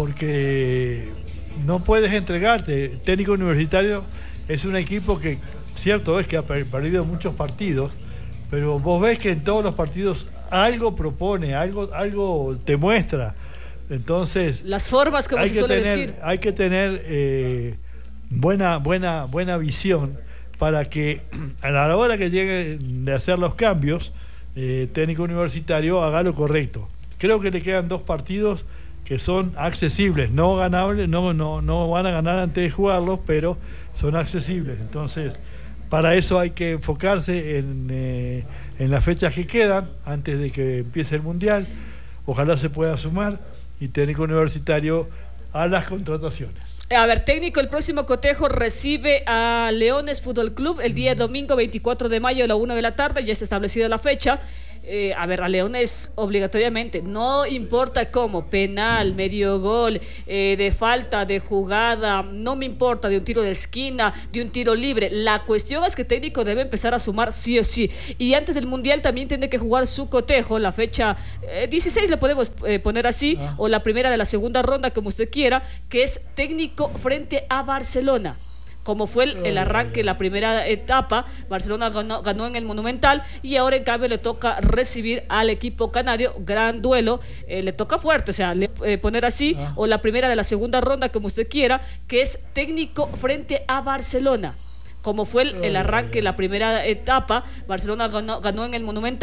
porque no puedes entregarte. Técnico Universitario es un equipo que, cierto es que ha perdido muchos partidos, pero vos ves que en todos los partidos algo propone, algo, algo te muestra. Entonces, las formas, como se suele tener, decir. Hay que tener eh, buena, buena, buena visión para que a la hora que llegue de hacer los cambios, eh, Técnico Universitario haga lo correcto. Creo que le quedan dos partidos que son accesibles, no ganables, no, no, no van a ganar antes de jugarlos, pero son accesibles. Entonces, para eso hay que enfocarse en, eh, en las fechas que quedan antes de que empiece el Mundial. Ojalá se pueda sumar y Técnico Universitario a las contrataciones. A ver, Técnico, el próximo cotejo recibe a Leones Fútbol Club el día domingo veinticuatro de mayo a la una de la tarde, ya está establecida la fecha. Eh, a ver, a Leones obligatoriamente, no importa cómo, penal, medio gol, eh, de falta, de jugada, no me importa, de un tiro de esquina, de un tiro libre. La cuestión es que Técnico debe empezar a sumar sí o sí. Y antes del Mundial también tiene que jugar su cotejo, la fecha eh, dieciséis le podemos eh, poner así, ah. o la primera de la segunda ronda, como usted quiera, que es Técnico frente a Barcelona. Como fue el, el arranque, la primera etapa, Barcelona ganó, ganó en el Monumental y ahora en cambio le toca recibir al equipo canario, gran duelo, eh, le toca fuerte, o sea, le, eh, poner así, ah. o la primera de la segunda ronda, como usted quiera, que es Técnico frente a Barcelona. Como fue el, el arranque, la primera etapa, Barcelona ganó, ganó en el Monumental.